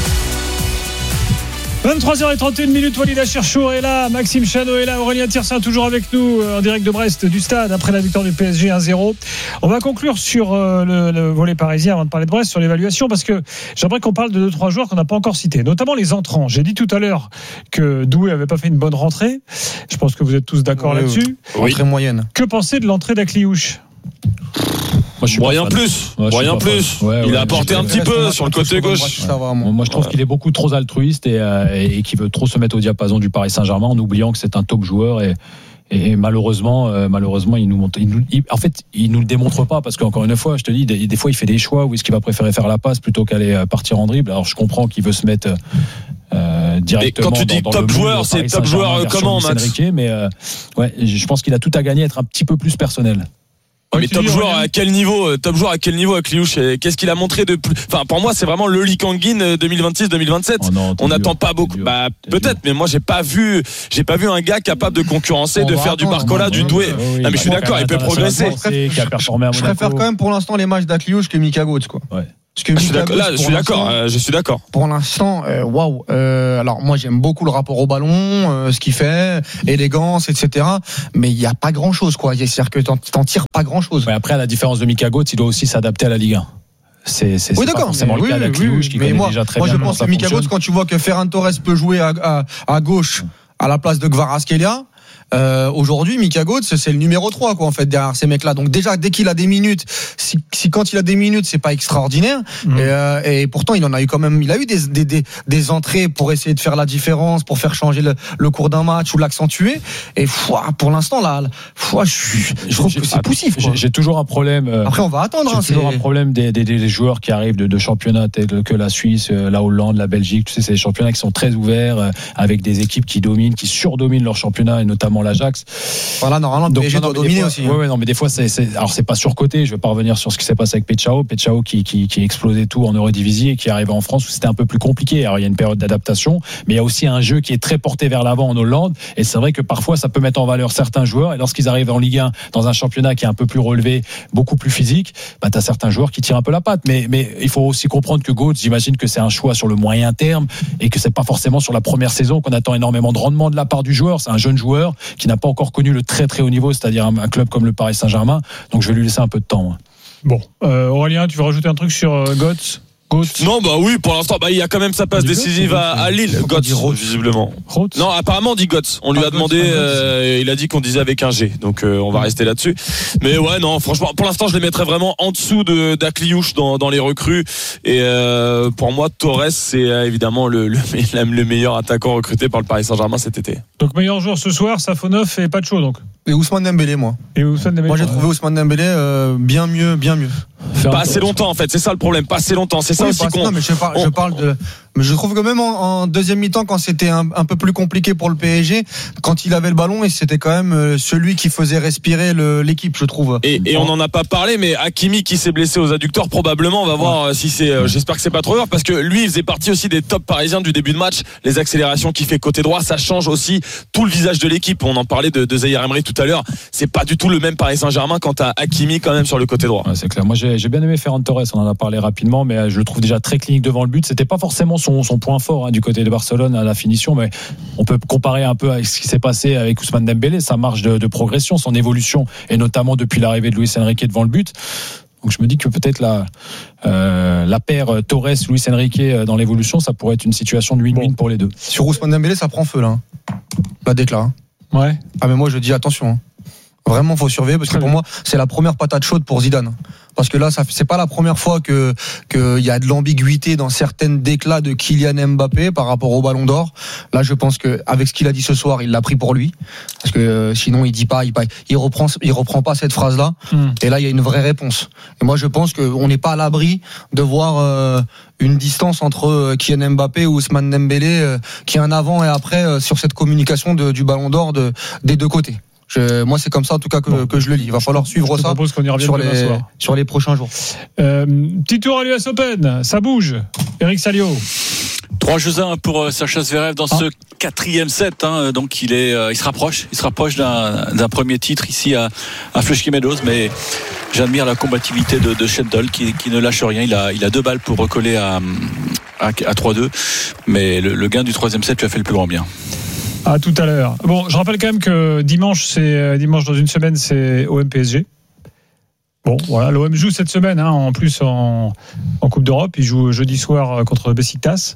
vingt-trois heures trente et une minutes, Walid Cherchour est là, Maxime Chano est là, Aurélien Tiersin toujours avec nous en direct de Brest du stade après la victoire du P S G un zéro. On va conclure sur le, le volet parisien avant de parler de Brest, sur l'évaluation, parce que j'aimerais qu'on parle de deux trois joueurs qu'on n'a pas encore cités, notamment les entrants. J'ai dit tout à l'heure que Doué avait pas fait une bonne rentrée. Je pense que vous êtes tous d'accord oui, là-dessus. Oui. Rentrée moyenne. Que penser de l'entrée d'Akliouche ? Moyen plus, ouais, moyen plus. Ouais, il ouais, a apporté un petit peu sur le côté gauche. Ouais. Moi, je trouve ouais. qu'il est beaucoup trop altruiste et, euh, et qu'il veut trop se mettre au diapason du Paris Saint-Germain en oubliant que c'est un top joueur et. Et malheureusement, euh, malheureusement, il nous montre, il nous, il, en fait, il nous le démontre pas parce qu'encore une fois, je te dis, des, des fois, il fait des choix où est-ce qu'il va préférer faire la passe plutôt qu'aller partir en dribble. Alors, je comprends qu'il veut se mettre euh, directement. Et quand tu dis dans, top dans joueur, c'est top joueur comment, Max ? Mais euh, ouais, je pense qu'il a tout à gagner à être un petit peu plus personnel. Ouais, mais top joueur à quel niveau Top joueur à quel niveau avec Kliouch ? Qu'est-ce qu'il a montré de plus ? Enfin, pour moi, c'est vraiment le Lee Kang-in deux mille vingt-six deux mille vingt-sept. Oh non, on n'attend pas beaucoup. Bah peut-être, mais moi j'ai pas vu, j'ai pas vu un gars capable de concurrencer, on de faire attendre, du Barcola, du Doué. Oui, oui, non, mais je suis d'accord, il peut progresser. Je préfère quand même pour l'instant les matchs d'Akliouch que Mika Götze, quoi. Ouais. Que je suis d'accord. Là, je suis d'accord. Euh, je suis d'accord. Pour l'instant, waouh. Wow, euh, alors moi, j'aime beaucoup le rapport au ballon, euh, ce qu'il fait, élégance, et cetera. Mais il y a pas grand chose, quoi. C'est-à-dire que t'en, t'en tires pas grand chose. Ouais, après, à la différence de Mika Götze, il doit aussi s'adapter à la Ligue un. C'est, c'est, oui, c'est d'accord. pas forcément mais le cas oui, d'Akliouch oui, qui mais connaît moi, déjà très moi, bien. Moi, je pense que Mika Götze, quand tu vois que Ferran Torres peut jouer à, à, à gauche à la place de Kvaratskhelia. Euh, aujourd'hui, Mika Götze, c'est le numéro trois, quoi, en fait, derrière ces mecs-là. Donc, déjà, dès qu'il a des minutes, si, si quand il a des minutes, c'est pas extraordinaire. Mmh. Et, euh, et pourtant, il en a eu quand même, il a eu des, des, des, des entrées pour essayer de faire la différence, pour faire changer le, le cours d'un match ou l'accentuer. Et, fouah, pour l'instant, là, fouah, je, je trouve que c'est poussif, quoi. J'ai, j'ai toujours un problème. Euh, Après, on va attendre, J'ai hein, toujours c'est... un problème des, des, des joueurs qui arrivent de, de championnats tels que la Suisse, la Hollande, la Belgique. Tu sais, c'est des championnats qui sont très ouverts, euh, avec des équipes qui dominent, qui surdominent leur championnat, et notamment l'Ajax. Voilà, normalement, le P S G doit dominer fois, aussi. Ouais, ouais, non, mais des fois, c'est, c'est, alors c'est pas surcoté. Je vais pas revenir sur ce qui s'est passé avec Pechao. Pechao qui, qui, qui explosait tout en Eurodivisie et qui arrive en France où c'était un peu plus compliqué. Alors, il y a une période d'adaptation, mais il y a aussi un jeu qui est très porté vers l'avant en Hollande. Et c'est vrai que parfois, ça peut mettre en valeur certains joueurs. Et lorsqu'ils arrivent en Ligue un, dans un championnat qui est un peu plus relevé, beaucoup plus physique, bah, t'as certains joueurs qui tirent un peu la patte. Mais, mais il faut aussi comprendre que Götze, j'imagine que c'est un choix sur le moyen terme et que c'est pas forcément sur la première saison qu'on attend énormément de rendement de la part du joueur. C'est un jeune joueur qui n'a pas encore connu le très très haut niveau, c'est-à-dire un, un club comme le Paris Saint-Germain. Donc je vais lui laisser un peu de temps. Hein. Bon, euh, Aurélien, tu veux rajouter un truc sur euh, Götze ? Götze. Non, bah oui, pour l'instant, bah, il y a quand même sa passe décisive à, à Lille. Götze, visiblement. Götze. Non, apparemment, on dit Götze. On lui ah, a demandé, euh, il a dit qu'on disait avec un G. Donc, euh, on va rester là-dessus. Mais ouais, non, franchement, pour l'instant, je les mettrais vraiment en dessous de, d'Akliouch dans, dans les recrues. Et, euh, pour moi, Torres, c'est euh, évidemment le, le, le meilleur attaquant recruté par le Paris Saint-Germain cet été. Donc, meilleur joueur ce soir, Safonov et Pacho, donc. Et Ousmane Dembélé, moi. Et Ousmane Dembélé. Moi, j'ai trouvé Ousmane Dembélé euh, bien mieux, bien mieux. Faire pas assez longtemps, en fait. C'est ça le problème. Pas assez longtemps. C'est ça oui, aussi pas, qu'on. Non, mais je parle, on... je parle de. Mais je trouve que même en, en deuxième mi-temps, quand c'était un, un peu plus compliqué pour le P S G, quand il avait le ballon, et c'était quand même celui qui faisait respirer le, l'équipe, je trouve. Et, et on n'en a pas parlé, mais Hakimi qui s'est blessé aux adducteurs, probablement, on va voir ouais. si c'est. Euh, j'espère que c'est pas trop grave, parce que lui, il faisait partie aussi des tops parisiens du début de match. Les accélérations qu'il fait côté droit, ça change aussi tout le visage de l'équipe. On en parlait de, de Zaïre Emery tout à l'heure. C'est pas du tout le même Paris Saint-Germain quand t'as Hakimi quand même sur le côté droit. Ouais, c'est clair. Moi, j'ai, j'ai bien aimé Ferran Torres. On en a parlé rapidement, mais je le trouve déjà très clinique devant le but. C'était pas forcément son, son point fort. Du côté de Barcelone à la finition, mais on peut comparer un peu avec ce qui s'est passé avec Ousmane Dembélé, sa marge de, de progression, son évolution, et notamment depuis l'arrivée de Luis Enrique devant le but. Donc je me dis que peut-être la, euh, la paire Torres-Luis Enrique dans l'évolution, ça pourrait être une situation de win-win bon. pour les deux. Sur Ousmane Dembélé, ça prend feu là. La décla. Hein. Ouais. Ah mais moi je dis attention. Hein. Vraiment, faut surveiller parce que pour moi, c'est la première patate chaude pour Zidane. Parce que là, ça, c'est pas la première fois que qu'il y a de l'ambiguïté dans certaines déclats de Kylian Mbappé par rapport au Ballon d'Or. Là, je pense que avec ce qu'il a dit ce soir, il l'a pris pour lui. Parce que euh, sinon, il dit pas, il, il reprend, il reprend pas cette phrase-là. Mm. Et là, il y a une vraie réponse. Et moi, je pense qu'on n'est pas à l'abri de voir euh, une distance entre Kylian Mbappé ou Ousmane Dembélé, euh, qui est un avant et après euh, sur cette communication de, du Ballon d'Or de, des deux côtés. Je, moi, c'est comme ça, en tout cas, que, bon. que je le lis. Il va falloir suivre je ça qu'on y sur, les, soir. sur les prochains jours. Euh, petit tour à l'U S Open, ça bouge. Eric Salio. trois jeux à un pour Sacha Zverev dans ah. ce quatrième set. Hein, donc, il, est, il se rapproche, il se rapproche d'un, d'un premier titre ici à, à Flushky Meadows. Mais j'admire la combativité de, de Shendel qui, qui ne lâche rien. Il a, il a deux balles pour recoller à, à, à trois deux. Mais le, le gain du troisième set lui a fait le plus grand bien. À tout à l'heure. Bon, je rappelle quand même que dimanche, c'est dimanche dans une semaine, c'est O M P S G. Bon, voilà, l'O M joue cette semaine, hein, en plus en, en Coupe d'Europe. Il joue jeudi soir contre Beşiktaş.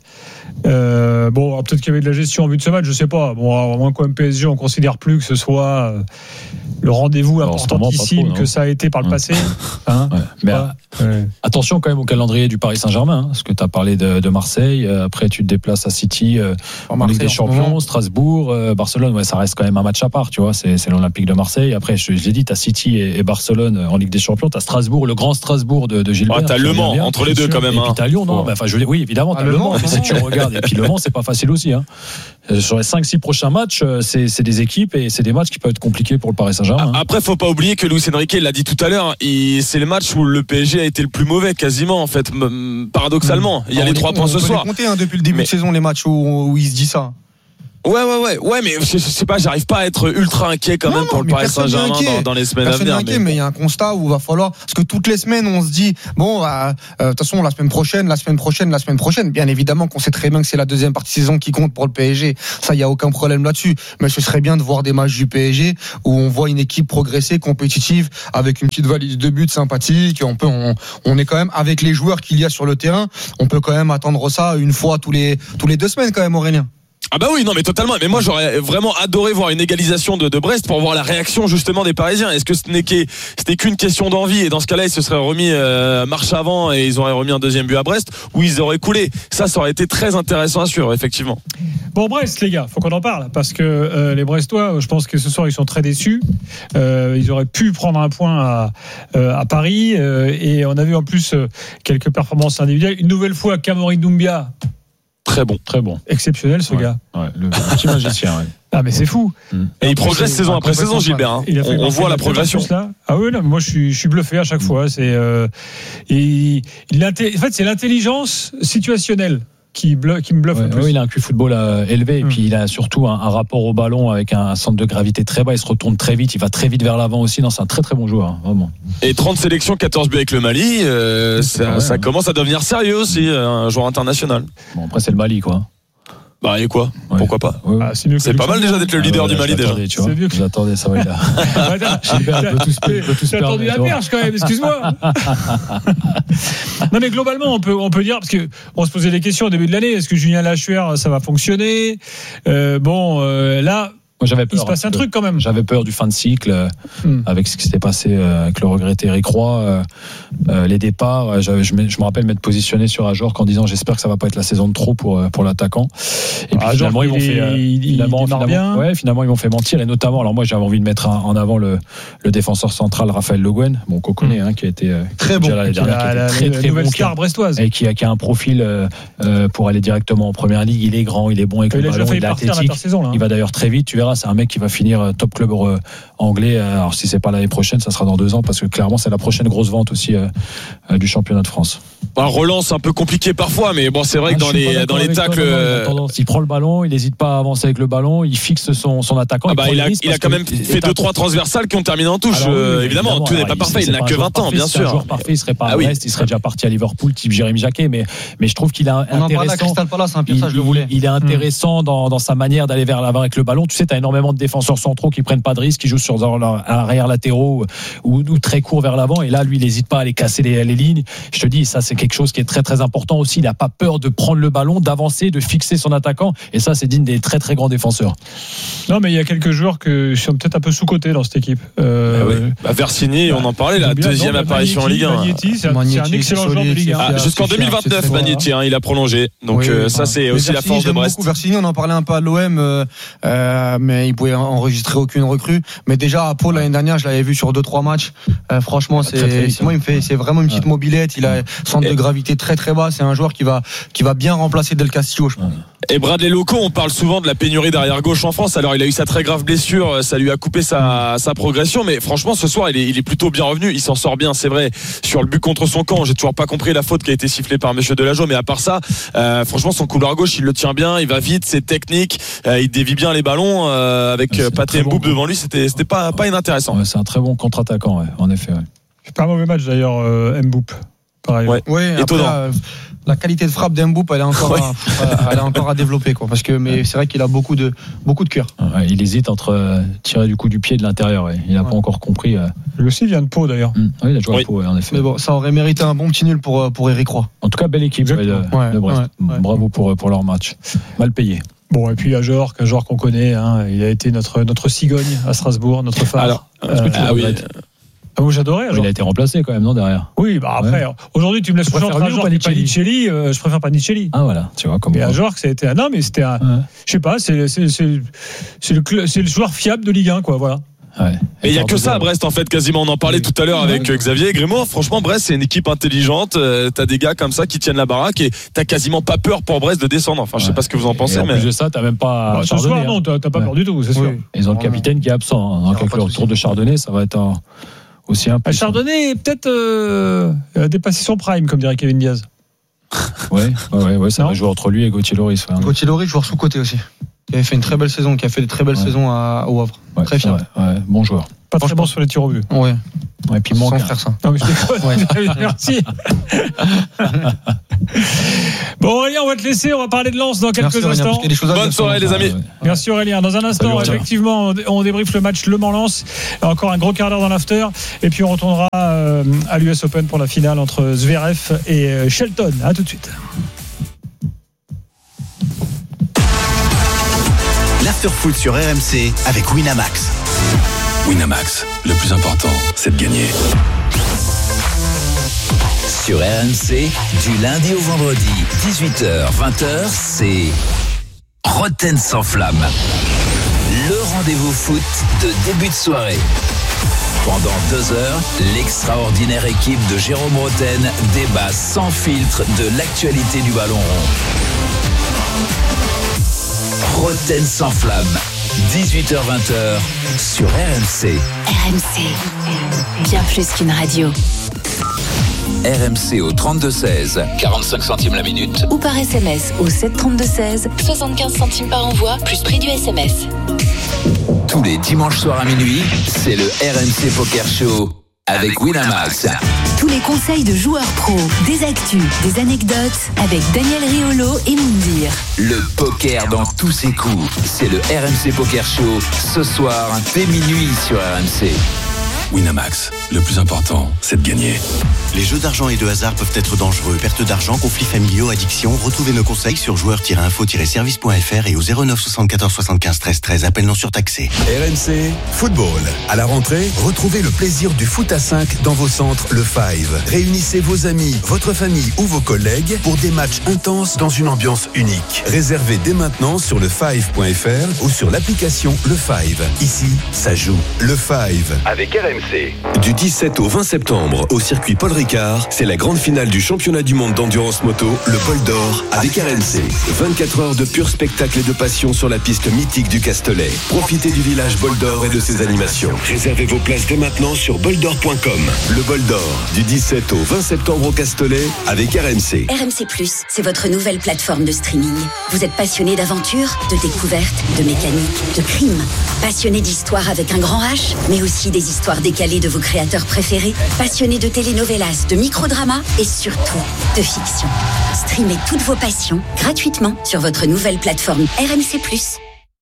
Euh, bon, alors peut-être qu'il y avait de la gestion en vue de ce match, je sais pas. Bon, à moins qu'au P S G, on considère plus que ce soit euh, le rendez-vous alors, importantissime trop, que ça a été par le ouais. passé. Hein, ouais. Mais voilà. euh, attention quand même au calendrier du Paris Saint-Germain, hein, parce que tu as parlé de, de Marseille. Après, tu te déplaces à City, euh, en, en Ligue des Champions, Strasbourg, euh, Barcelone. Ouais, ça reste quand même un match à part, tu vois. C'est, c'est l'Olympique de Marseille. Après, je, je l'ai dit, tu as City et, et Barcelone en Ligue des Champions. Tu as Strasbourg, le grand Strasbourg de, de Gilbert. Ouais, tu as Le Mans entre les deux quand même. Et puis tu as Lyon, non ouais. Enfin, je, oui, évidemment, tu as ah, Le Mans. Mais si tu regardes, et puis Le Mans, c'est pas facile aussi. Hein. Sur les cinq six prochains matchs, c'est, c'est des équipes et c'est des matchs qui peuvent être compliqués pour le Paris Saint-Germain. Après, faut pas oublier que Luis Enrique l'a dit tout à l'heure, il, c'est le match où le P S G a été le plus mauvais quasiment en fait, paradoxalement. Il y a les trois points ce soir. On peut les compter hein, depuis le début mais... de saison les matchs où, où il se dit ça. Ouais, ouais, ouais, ouais, mais je, je sais pas, j'arrive pas à être ultra inquiet quand non, même pour le Paris Saint-Germain dans, dans les semaines personne à venir. Inquiet, mais il y a un constat où il va falloir, parce que toutes les semaines on se dit, bon, de euh, euh, toute façon la semaine prochaine, la semaine prochaine, la semaine prochaine. Bien évidemment qu'on sait très bien que c'est la deuxième partie de saison qui compte pour le P S G. Ça, il y a aucun problème là-dessus. Mais ce serait bien de voir des matchs du P S G où on voit une équipe progresser, compétitive, avec une petite valise de buts sympathique. On peut, on, on est quand même avec les joueurs qu'il y a sur le terrain. On peut quand même attendre ça une fois tous les tous les deux semaines quand même, Aurélien. Ah bah oui, non mais totalement. Mais moi j'aurais vraiment adoré voir une égalisation de, de Brest pour voir la réaction justement des Parisiens. Est-ce que ce n'est qu'une, c'était qu'une question d'envie et dans ce cas-là ils se seraient remis euh, marche avant et ils auraient remis un deuxième but à Brest ou ils auraient coulé. Ça, ça aurait été très intéressant à suivre effectivement. Bon Brest les gars, faut qu'on en parle parce que euh, les Brestois, je pense que ce soir ils sont très déçus. Euh, ils auraient pu prendre un point à, euh, à Paris euh, et on a vu en plus euh, quelques performances individuelles. Une nouvelle fois Kamori Doumbia. Très bon, très bon, exceptionnel ce ouais, gars. Ouais, le petit magicien. Ouais. Ah mais c'est fou. Mmh. Et il progresse saison après saison, Gilbert. Hein. On, on voit la progression. Là. Ah oui, là, moi je suis, je suis bluffé à chaque mmh. fois. C'est, euh, il, il, en fait, c'est l'intelligence situationnelle. Qui, bleu, qui me bluffe ouais, un peu. Oui, il a un Q football euh, élevé et mmh. puis il a surtout un, un rapport au ballon avec un, un centre de gravité très bas. Il se retourne très vite, il va très vite vers l'avant aussi. Non, c'est un très très bon joueur, hein, vraiment. Et trente sélections, quatorze buts avec le Mali, euh, ça, ouais, ça ouais. commence à devenir sérieux aussi, un joueur international. Bon, après c'est le Mali quoi. Bah et quoi ouais. Pourquoi pas ouais. ah, C'est, c'est pas mal déjà d'être le leader ah, ouais, du Mali déjà. Tu vois, c'est mieux que j'attendais ça va là. Gilbert peut tous peut tous perdre. J'ai attendu la perche quand même, excuse-moi. Non mais globalement on peut on peut dire parce que on se posait des questions au début de l'année, est-ce que Julien Lachuer ça va fonctionner euh, bon euh, là Moi, j'avais peur, il se passe un truc quand même. J'avais peur du fin de cycle euh, mm. avec ce qui s'était passé euh, avec le regretté Eric Roy, euh, euh, les départs. Je, je, je me rappelle m'être positionné sur Ajorc en disant j'espère que ça va pas être la saison de trop pour pour l'attaquant. Et puis Ajorc, finalement ils m'ont fait euh, il, finalement, il finalement, bien. Ouais, finalement ils m'ont fait mentir et notamment alors moi j'avais envie de mettre en avant le, le défenseur central Raphaël Le Guen, bon qu'on connaît, mm. hein, qui a été euh, très bon, la, la, la, la, très, très nouvelle bon, star brestoise et qui a, qui a un profil euh, euh, pour aller directement en première ligue. Il est grand, il est bon avec le ballon, il est athlétique. Il va d'ailleurs très vite. Tu verras, c'est un mec qui va finir top club anglais. Alors si c'est pas l'année prochaine, ça sera dans deux ans parce que clairement c'est la prochaine grosse vente aussi euh, euh, du championnat de France. Un relance un peu compliqué parfois, mais bon c'est vrai ah, que dans les dans les tacles, euh... il prend le ballon, il n'hésite pas à avancer avec le ballon, il fixe son son attaquant. Ah bah, il, il a il a quand même fait deux trois transversales qui ont terminé en touche. Alors, euh, oui, évidemment, évidemment, tout n'est pas parfait. Il n'a que vingt ans, bien sûr. Un joueur parfait, il serait pas à Brest, il serait déjà parti à Liverpool, type Jérémy Jacquet. Mais mais je trouve qu'il a on intéressant. En parle à Crystal Palace, hein, ça je le voulais. Il est intéressant dans dans sa manière d'aller vers l'avant avec le ballon. Tu sais, t'as énormément de défenseurs centraux qui prennent pas de risques, qui jouent sur l'arrière latéraux ou, ou très court vers l'avant. Et là, lui, il n'hésite pas à aller casser les, les lignes. Je te dis, ça, c'est quelque chose qui est très, très important aussi. Il n'a pas peur de prendre le ballon, d'avancer, de fixer son attaquant. Et ça, c'est digne des très, très grands défenseurs. Non, mais il y a quelques joueurs qui sont peut-être un peu sous-cotés dans cette équipe. Euh, bah oui. bah, Versini, bah, on en parlait, la deuxième non, apparition Magnetti, en Ligue un. Magnetti, c'est, un, c'est un excellent joueur de Ligue un. Ah, jusqu'en deux mille vingt-neuf, Magnetti, hein, il a prolongé. Donc, oui, euh, ça, c'est aussi Versini, la force de Brest. Beaucoup. Versini, on en parlait un peu à l'O M, euh, euh, mais il pouvait enregistrer aucune recrue. Mais déjà, à Pau, l'année dernière, je l'avais vu sur deux trois matchs. Euh, franchement, c'est, très, très c'est moi, il me fait, c'est vraiment une petite mobilette. Il a un centre de gravité très très bas. C'est un joueur qui va, qui va bien remplacer Del Castillo, je pense. Et Bradley Loco, on parle souvent de la pénurie d'arrière gauche en France. Alors, il a eu sa très grave blessure, ça lui a coupé sa, sa progression. Mais franchement, ce soir, il est, il est plutôt bien revenu. Il s'en sort bien, c'est vrai. Sur le but contre son camp, j'ai toujours pas compris la faute qui a été sifflée par Monsieur Delageau. Mais à part ça, euh, franchement, son couloir gauche, il le tient bien. Il va vite, c'est technique. Euh, il dévie bien les ballons euh, avec ouais, Pathé Mboup bon devant lui. C'était, c'était pas, pas inintéressant. Ouais, c'est un très bon contre-attaquant, ouais, en effet. Ouais. C'est pas un mauvais match d'ailleurs, euh, Mboup. Pareil. Ouais. Ouais, étonnant. Après, euh, La qualité de frappe d'Mboup, elle est encore, Ouais. à, elle est encore à développer, quoi. Parce que, mais c'est vrai qu'il a beaucoup de, beaucoup de cœur. Ouais, il hésite entre euh, tirer du coup du pied de l'intérieur. Ouais. Il n'a pas encore compris. euh. Lui aussi vient de Pau d'ailleurs. Hum, Oui, il a joué Oui. à Pau, ouais, en effet. Mais bon, ça aurait mérité un bon petit nul pour, pour Eric Roy. En tout cas, belle équipe ouais, de, Ouais, de Brest. ouais, ouais. Bravo pour, pour leur match. Mal payé. Bon, et puis il y a Jorg, un joueur qu'on connaît. Hein, il a été notre, notre cigogne à Strasbourg, notre phare. Alors, Euh, ah oui. Ah, moi j'adorais. Il a été remplacé quand même, non, derrière. Oui, bah après, Ouais. aujourd'hui tu me laisses Tu choisir préfères entre un lui ou Jorg et Panicelli Panicelli, euh, je préfère Panicelli. Ah voilà, tu vois comment. Mais un Jorg, ça a été un. Non, mais c'était un. Ouais. Je sais pas, c'est, c'est, c'est, c'est, le, cl- c'est le joueur fiable de Ligue un, quoi, voilà. Ouais. Et il n'y a que ça à Brest en fait quasiment. On en parlait tout à l'heure avec euh, Xavier Grémaud. Franchement, Brest c'est une équipe intelligente. Euh, t'as des gars comme ça qui tiennent la baraque et t'as quasiment pas peur pour Brest de descendre. Enfin, je sais Ouais. pas ce que vous en Et pensez, en mais plus de ça, t'as même pas. Bah, ce Chardonnay, soir, hein. non, t'as, t'as pas Ouais. peur du tout, c'est sûr. Oui. Ils ont le capitaine qui est absent. hein. Donc avec pas le de retour souci. de Chardonnay, ça va être un- aussi un peu. Ah, Chardonnay, peut-être euh, euh, dépassé son prime, comme dirait Kevin Diaz. Ouais, ouais, ouais, ouais, ça Non va jouer entre lui et Gauthier Loris. Ouais. Gauthier Loris, joueur sous-côté aussi. Qui avait fait une très belle saison, qui a fait de très belles Ouais. saisons à, au Havre. Ouais, Très fier. ouais, ouais, bon joueur. Pas très Franchement. bon sur les tirs au but. Ouais. Ouais, et puis il Sans manque. un- faire ça. Non, mais je déconne. Ouais. Merci. Bon, Aurélien, on va te laisser. On va parler de Lens dans quelques Merci, Aurélien, instants. parce qu'il y a des choses à bonne dire soirée sur- les amis. Ouais. Merci Aurélien. Dans un instant, Salut, Aurélien. effectivement, on dé- on débriefe le match Le Mans-Lens. Encore un gros quart d'heure dans l'after. Et puis on retournera euh, à l'U S Open pour la finale entre Zverev et euh, Shelton. À tout de suite. L'afterfoot sur R M C avec Winamax. Winamax, le plus important, c'est de gagner. Sur R M C, du lundi au vendredi, dix-huit heures vingt heures, c'est Roten sans flamme. Le rendez-vous foot de début de soirée. Pendant deux heures, l'extraordinaire équipe de Jérôme Roten débat sans filtre de l'actualité du ballon rond. Roten sans flamme, dix-huit heures vingt heures sur R M C. R M C, bien plus qu'une radio. R M C au trente-deux seize, quarante-cinq centimes la minute. Ou par S M S au sept trente-deux seize, soixante-quinze centimes par envoi, plus prix du S M S. Tous les dimanches soirs à minuit, c'est le R M C Poker Show avec Winamax. Tous les conseils de joueurs pros, des actus, des anecdotes avec Daniel Riolo et Moundir. Le poker dans tous ses coups, c'est le R M C Poker Show ce soir dès minuit sur R M C. Winamax, le plus important, c'est de gagner. Les jeux d'argent et de hasard peuvent être dangereux. Perte d'argent, conflits familiaux, addiction. Retrouvez nos conseils sur joueurs tiret info tiret service point f r et au zéro neuf soixante-quatorze soixante-quinze treize treize. Appel non surtaxé. R M C Football. À la rentrée, retrouvez le plaisir du foot à cinq dans vos centres Le Five. Réunissez vos amis, votre famille ou vos collègues pour des matchs intenses dans une ambiance unique. Réservez dès maintenant sur le five point f r ou sur l'application Le Five. Ici, ça joue. Le Five. Avec R M C. Du dix-sept au vingt septembre, au circuit Paul Ricard, c'est la grande finale du championnat du monde d'endurance moto, le Bol d'Or, avec R M C. vingt-quatre heures de pur spectacle et de passion sur la piste mythique du Castellet. Profitez du village Bol d'Or et de ses animations. Réservez vos places dès maintenant sur bol d'or point com. Le Bol d'Or, du dix-sept au vingt septembre au Castellet, avec R M C. R M C plus, c'est votre nouvelle plateforme de streaming. Vous êtes passionné d'aventure, de découverte, de mécanique, de crime. Passionné d'histoire avec un grand H, mais aussi des histoires décalées de vos créateurs préférés. Passionné de telenovelas, de microdramas et surtout de fiction. Streamez toutes vos passions gratuitement sur votre nouvelle plateforme R M C plus.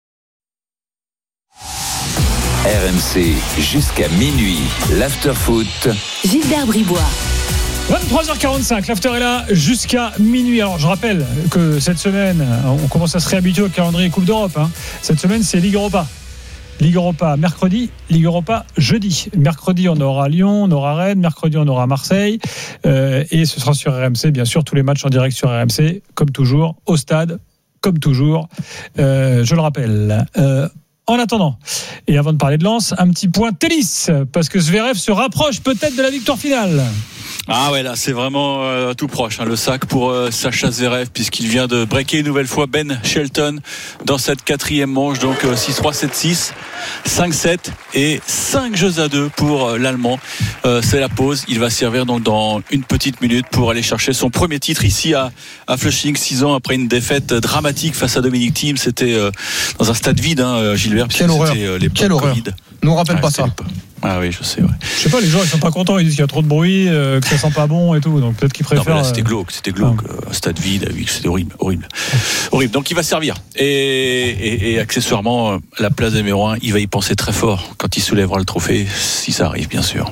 R M C jusqu'à minuit, l'afterfoot. Gilbert Bribois. vingt-trois heures quarante-cinq, l'after est là jusqu'à minuit. Alors je rappelle que cette semaine, on commence à se réhabituer au calendrier Coupe d'Europe. Hein. Cette semaine, c'est Ligue Europa. Ligue Europa mercredi, Ligue Europa jeudi. Mercredi, on aura Lyon, on aura Rennes. Mercredi, on aura Marseille. Euh, et ce sera sur R M C, bien sûr, tous les matchs en direct sur R M C, comme toujours, au stade, comme toujours. Euh, je le rappelle. Euh, En attendant, et avant de parler de Lens, un petit point tennis, parce que Zverev se rapproche peut-être de la victoire finale. Ah ouais, là c'est vraiment euh, tout proche, hein, le sac pour euh, Sacha Zverev, puisqu'il vient de breaker une nouvelle fois Ben Shelton dans cette quatrième manche, donc euh, six trois, sept six, cinq sept et cinq jeux à deux pour euh, l'Allemand. Euh, c'est la pause, il va servir donc dans une petite minute pour aller chercher son premier titre ici à, à Flushing, six ans après une défaite dramatique face à Dominic Thiem. C'était euh, dans un stade vide, hein, Gilbert, puisque Quelle horreur. c'était euh, l'époque Quelle horreur. Covid. Nous on rappelle ah, pas ça. Ah oui, je sais. Ouais. Je sais pas, les gens ils sont pas contents, ils disent qu'il y a trop de bruit, euh, que ça sent pas bon et tout, donc peut-être qu'ils préfèrent. Non, là, c'était glauque, c'était glauque, ah. Stade vide, c'était horrible, horrible, horrible. Donc il va servir. Et, et, et accessoirement, la place de numéro un, il va y penser très fort quand il soulèvera le trophée, si ça arrive, bien sûr.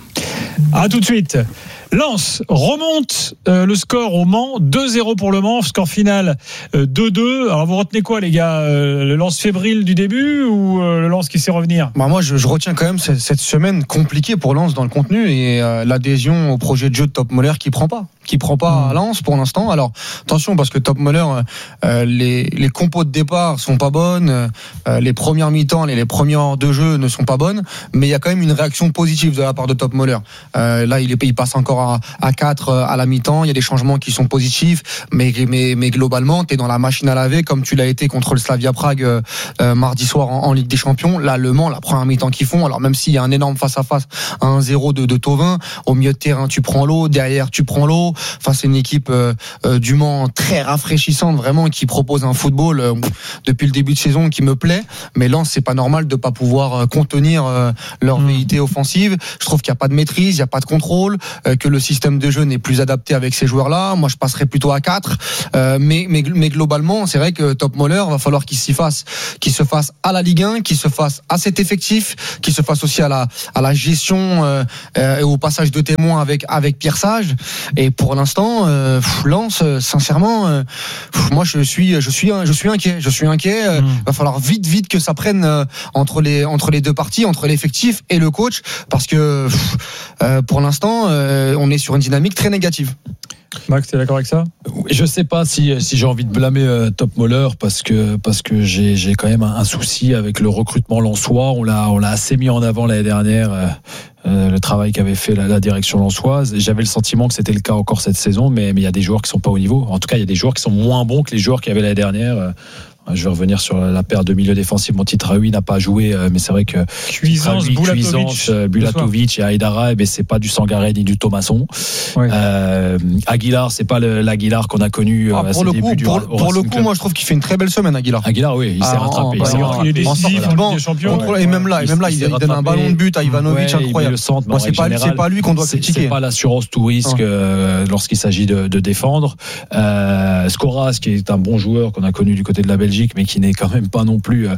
À tout de suite. Lens remonte euh, le score au Mans, deux zéro pour le Mans, score final euh, deux deux. Alors vous retenez quoi les gars, euh, le Lens fébrile du début ou euh, le Lens qui sait revenir? Bah moi je, je retiens quand même cette, cette semaine compliquée pour Lens dans le contenu et euh, l'adhésion au projet de jeu de Top Moller qui prend pas. qui prend pas à Lens pour l'instant. Alors attention parce que Top Moller, euh, les, les compos de départ sont pas bonnes, euh, les premières mi-temps, les, les premières heures de jeu ne sont pas bonnes, mais il y a quand même une réaction positive de la part de Top Moller. Euh, là il, est, il passe encore à, à quatre à la mi-temps, il y a des changements qui sont positifs, mais, mais, mais globalement tu es dans la machine à laver comme tu l'as été contre le Slavia Prague euh, euh, mardi soir en, en Ligue des Champions. Là le Mans, la première mi-temps qu'ils font, alors même s'il y a un énorme face-à-face à un zéro de, de Thauvin, au milieu de terrain tu prends l'eau, derrière tu prends l'eau. Enfin, c'est une équipe euh, euh, du Mans très rafraîchissante, vraiment, qui propose un football euh, depuis le début de saison qui me plaît. Mais Lens, c'est pas normal de pas pouvoir euh, contenir euh, leur velléité offensive. Je trouve qu'il y a pas de maîtrise, il y a pas de contrôle, euh, que le système de jeu n'est plus adapté avec ces joueurs-là. Moi, je passerais plutôt à quatre. Euh, mais, mais, mais globalement, c'est vrai que Top Moller va falloir qu'il s'y fasse, qu'il se fasse à la Ligue un, qu'il se fasse à cet effectif, qu'il se fasse aussi à la à la gestion euh, euh, et au passage de témoins avec avec Pierre Sage. Et pour l'instant, euh, Lens, sincèrement, euh, moi je suis, je suis, je suis inquiet. Je suis inquiet. Il mmh. va falloir vite, vite que ça prenne euh, entre les entre les deux parties, entre l'effectif et le coach, parce que euh, pour l'instant, euh, on est sur une dynamique très négative. Max, t'es d'accord avec ça? Je sais pas si, si j'ai envie de blâmer euh, Top Moller parce que, parce que j'ai, j'ai quand même un, un souci avec le recrutement lensois. On l'a, on l'a assez mis en avant l'année dernière, euh, euh, le travail qu'avait fait la, la direction lensoise. J'avais le sentiment que c'était le cas encore cette saison, mais il y a des joueurs qui sont pas au niveau. En tout cas, il y a des joueurs qui sont moins bons que les joueurs qu'il y avait l'année dernière. Euh, Je vais revenir sur la paire de milieu défensif. Montitraoui n'a pas joué, mais c'est vrai que Cuisance, Bulatovic, Bulatovic et Aïdara, eh c'est pas du Sangaré ni du Thomasson. Ouais. Euh, Aguilar, c'est pas le, l'Aguilar qu'on a connu ah, à pour ses le débuts coup, du pour, pour le coup, club. Moi je trouve qu'il fait une très belle semaine, Aguilar. Aguilar, oui, il s'est ah, rattrapé. Il, s'est rattrapé. il est décisif, des champions. Ouais, et même là, et même là, il, il donne un ballon de but à Ivanovic, ouais, incroyable. Centre, moi, c'est pas, général, c'est pas lui qu'on doit c'est, critiquer. C'est pas l'assurance tout risque euh, lorsqu'il s'agit de, de défendre. Euh, Skoras, qui est un bon joueur qu'on a connu du côté de la Belgique, mais qui n'est quand même même pas non plus euh,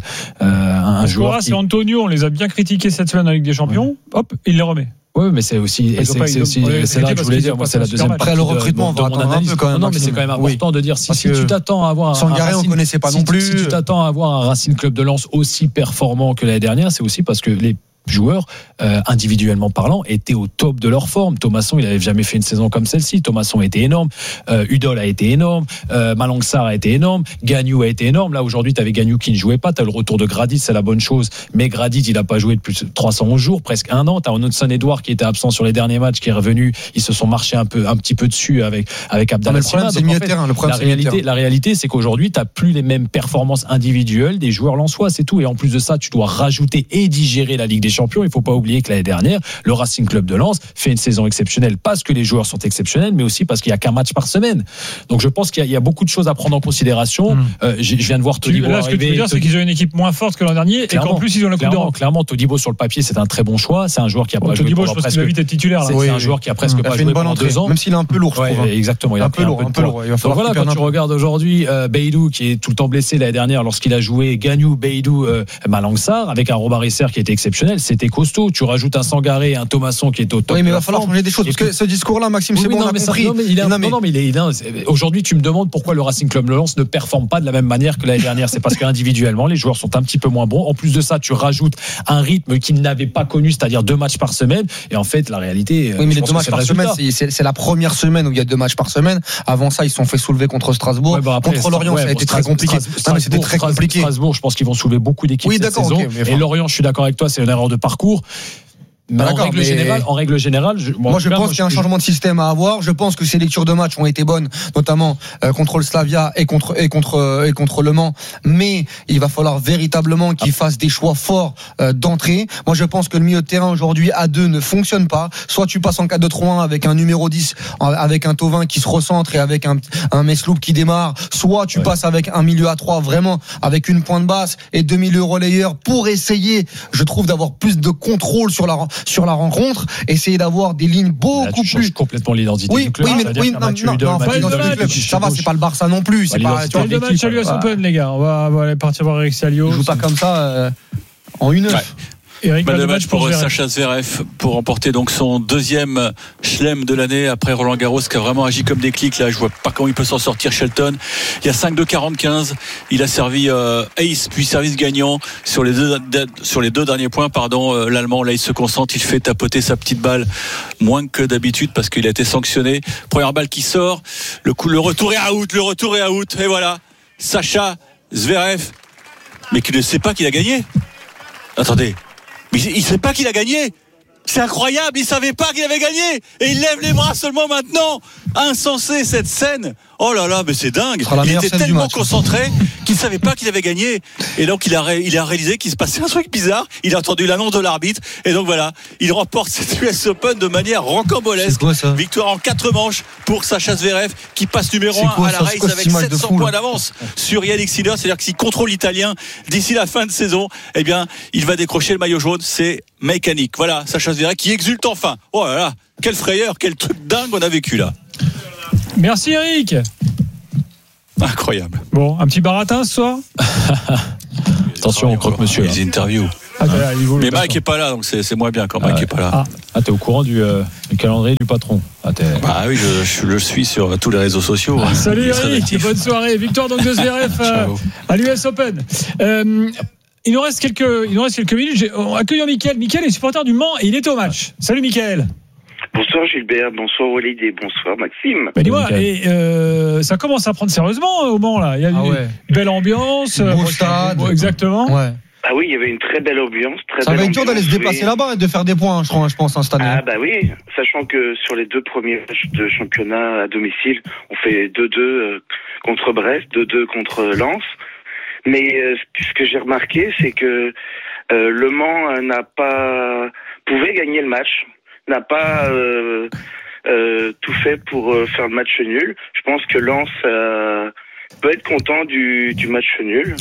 un joueur. Skoras et Antonio, on les a bien critiqués cette semaine avec des champions. Ouais. Hop, il les remet. Oui, mais c'est aussi, et c'est, c'est, aussi c'est là que je voulais dire. Moi, c'est la deuxième partie. Après le recrutement, de, on va attendre un peu quand même. Non, mais c'est quand même important oui. de dire si, si tu t'attends à avoir Sangaré, on connaissait pas si, non plus. Si tu t'attends à avoir un Racing Club de Lens aussi performant que l'année dernière, c'est aussi parce que les joueurs, euh, individuellement parlant, étaient au top de leur forme. Thomasson, il n'avait jamais fait une saison comme celle-ci. Thomasson a été énorme. Euh, Udol a été énorme. Euh, Malang Sarr a été énorme. Gagnou a été énorme. Là, aujourd'hui, tu avais Gagnou qui ne jouait pas. Tu as le retour de Gradit, c'est la bonne chose. Mais Gradit, il n'a pas joué depuis trois cents jours, presque un an. Tu as Onodson Edouard qui était absent sur les derniers matchs, qui est revenu. Ils se sont marchés un, peu, un petit peu dessus avec, avec Abdallah Sima. C'est mieux terrain. Le problème, la, réalité, la réalité, c'est qu'aujourd'hui, tu n'as plus les mêmes performances individuelles des joueurs lensois, c'est tout. Et en plus de ça, tu dois rajouter et digérer la Ligue des Champions. Il ne faut pas oublier que l'année dernière, le Racing Club de Lens fait une saison exceptionnelle parce que les joueurs sont exceptionnels, mais aussi parce qu'il n'y a qu'un match par semaine. Donc je pense qu'il y a, il y a beaucoup de choses à prendre en considération. Mmh. Euh, je viens de voir Todibo. Là, ce que tu veux dire, c'est qu'ils ont une équipe moins forte que l'an dernier clairement, et qu'en plus ils ont la Coupe d'Europe. Clairement, Todibo sur le papier, c'est un très bon choix. C'est un joueur qui a pas joué Todibo, je pense qu'il va vite être titulaire. C'est, oui, c'est un joueur qui a presque mmh. pas joué pendant deux ans, même s'il est un peu lourd. Ouais, exactement, il a un peu lourd. Donc voilà, quand tu regardes aujourd'hui Beidou qui est tout le temps blessé l'année dernière, lorsqu'il a joué Gagnou, Beidou, Malang Sarr avec un Robert Risser qui était exceptionnel, c'était costaud. Tu rajoutes un Sangaré, un Thomasson qui est au top. Oui, mais il va falloir changer des choses parce que ce discours-là, Maxime, oui, c'est oui, bon, non, on a mais compris. Ça, non, mais il est, non, mais, non, mais il est, non, aujourd'hui, tu me demandes pourquoi le Racing Club de Lens ne performe pas de la même manière que l'année dernière. C'est parce qu'individuellement, les joueurs sont un petit peu moins bons. En plus de ça, tu rajoutes un rythme qu'ils n'avaient pas connu, c'est-à-dire deux matchs par semaine. Et en fait, la réalité. Oui, mais les deux matchs par semaine, c'est, c'est, c'est la première semaine où il y a deux matchs par semaine. Avant ça, ils se sont fait soulever contre Strasbourg. Ouais, bah après, contre Lorient, ouais, ça a été très compliqué. Non, mais c'était très compliqué. Strasbourg, je pense qu'ils vont soulever beaucoup d'équipes oui, cette saison. Okay, et Lorient, je suis d'accord avec toi, c'est une erreur de parcours. Mais en règle mais... générale, en règle générale, je, moi, moi je pense moi, qu'il y a un changement de système à avoir. Je pense que ces lectures de match ont été bonnes, notamment euh, contre le Slavia et contre et contre euh, et contre Le Mans. Mais il va falloir véritablement qu'il fasse des choix forts euh, d'entrée. Moi, je pense que le milieu de terrain aujourd'hui à deux ne fonctionne pas. Soit tu passes en quatre deux trois un avec un numéro dix, avec un Thauvin qui se recentre et avec un un Mesloub qui démarre. Soit tu ouais. passes avec un milieu à trois vraiment avec une pointe basse et deux milieux relayeurs pour essayer, je trouve, d'avoir plus de contrôle sur la sur la rencontre, essayer d'avoir des lignes beaucoup là, tu plus changes complètement l'identité oui, du club. Oui, mais oui, non, non, non, pas l'identité du club. Ça va, c'est pas le Barça non plus. C'est pas le match à l'U S Open, les gars. On va, on va aller partir voir Eric Salio. Il joue pas comme ça euh, en une heure. Ouais. Eric, bah, le match pour, pour Sacha Zverev pour remporter donc son deuxième chelem de l'année après Roland Garros qui a vraiment agi comme des clics. Là, je vois pas comment il peut s'en sortir, Shelton. Il y a cinq deux quarante-quinze. Il a servi euh, ace puis service gagnant sur les deux sur les deux derniers points. Pardon, euh, l'Allemand là il se concentre, il fait tapoter sa petite balle moins que d'habitude parce qu'il a été sanctionné. Première balle qui sort, le coup, le retour est out, le retour est out et voilà, Sacha Zverev, mais qui ne sait pas qu'il a gagné. Attendez. Mais il ne sait pas qu'il a gagné. C'est incroyable, il ne savait pas qu'il avait gagné. Et il lève les bras seulement maintenant. Insensé cette scène. Oh là là, mais c'est dingue. Il était tellement concentré qu'il ne savait pas qu'il avait gagné. Et donc il a, ré, il a réalisé qu'il se passait un truc bizarre. Il a entendu l'annonce de l'arbitre. Et donc voilà, il remporte cette U S Open de manière rocambolesque. Victoire en quatre manches pour Sacha Zverev qui passe numéro un à la race avec sept cents points d'avance sur Yannick Sinner. C'est-à-dire que s'il contrôle l'italien d'ici la fin de saison, eh bien, il va décrocher le maillot jaune. C'est mécanique. Voilà, Sacha Zverev qui exulte enfin. Oh là là, quelle frayeur, quel truc dingue on a vécu là. Merci Eric. Incroyable. Bon, un petit baratin ce soir. Attention, on croque monsieur. Les interviews. Ah, ouais. Là, mais Mike n'est pas là, donc c'est, c'est moins bien quand Mike n'est ah, pas là. Ah, ah t'es au courant du, euh, du calendrier du patron. Ah, bah oui, je, je le suis sur tous les réseaux sociaux. Ah, salut Eric, bonne soirée. Victoire donc de Zverev euh, à l'U S Open. Euh, il nous reste quelques, il nous reste quelques minutes. J'ai, accueillons Mickaël. Mickaël est supporter du Mans et il est au match. Salut Mickaël. Bonsoir Gilbert, bonsoir Walid et bonsoir Maxime. Bah dis-moi, et euh, ça commence à prendre sérieusement au Mans là. Il y a ah une ouais. belle ambiance, beau stade, bon, exactement. Ouais. Ah oui, il y avait une très belle ambiance. Très ça belle va être dur d'aller se déplacer oui. là-bas et de faire des points, je crois, je pense, cette année. Ah bah oui, sachant que sur les deux premiers matchs de championnat à domicile, on fait deux deux contre Brest, deux deux contre Lens. Mais euh, ce que j'ai remarqué, c'est que euh, Le Mans n'a pas pouvait gagner le match. N'a pas euh, euh, tout fait pour euh, faire le match nul. Je pense que Lens euh, peut être content du, du match nul.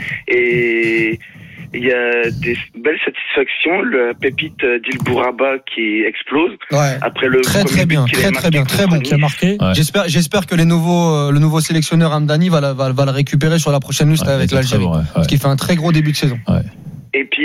Et il y a des belles satisfactions. La pépite d'Il Bouraba qui explose. Ouais. Après le très très bien, très très bien, très bon. Qui a marqué. Ouais. J'espère, j'espère que les nouveaux, euh, le nouveau sélectionneur Hamdani va, la, va, va le récupérer sur la prochaine liste ouais, avec l'Algérie, bon, ouais, ouais. parce qu'il fait un très gros début de saison. Ouais. Et puis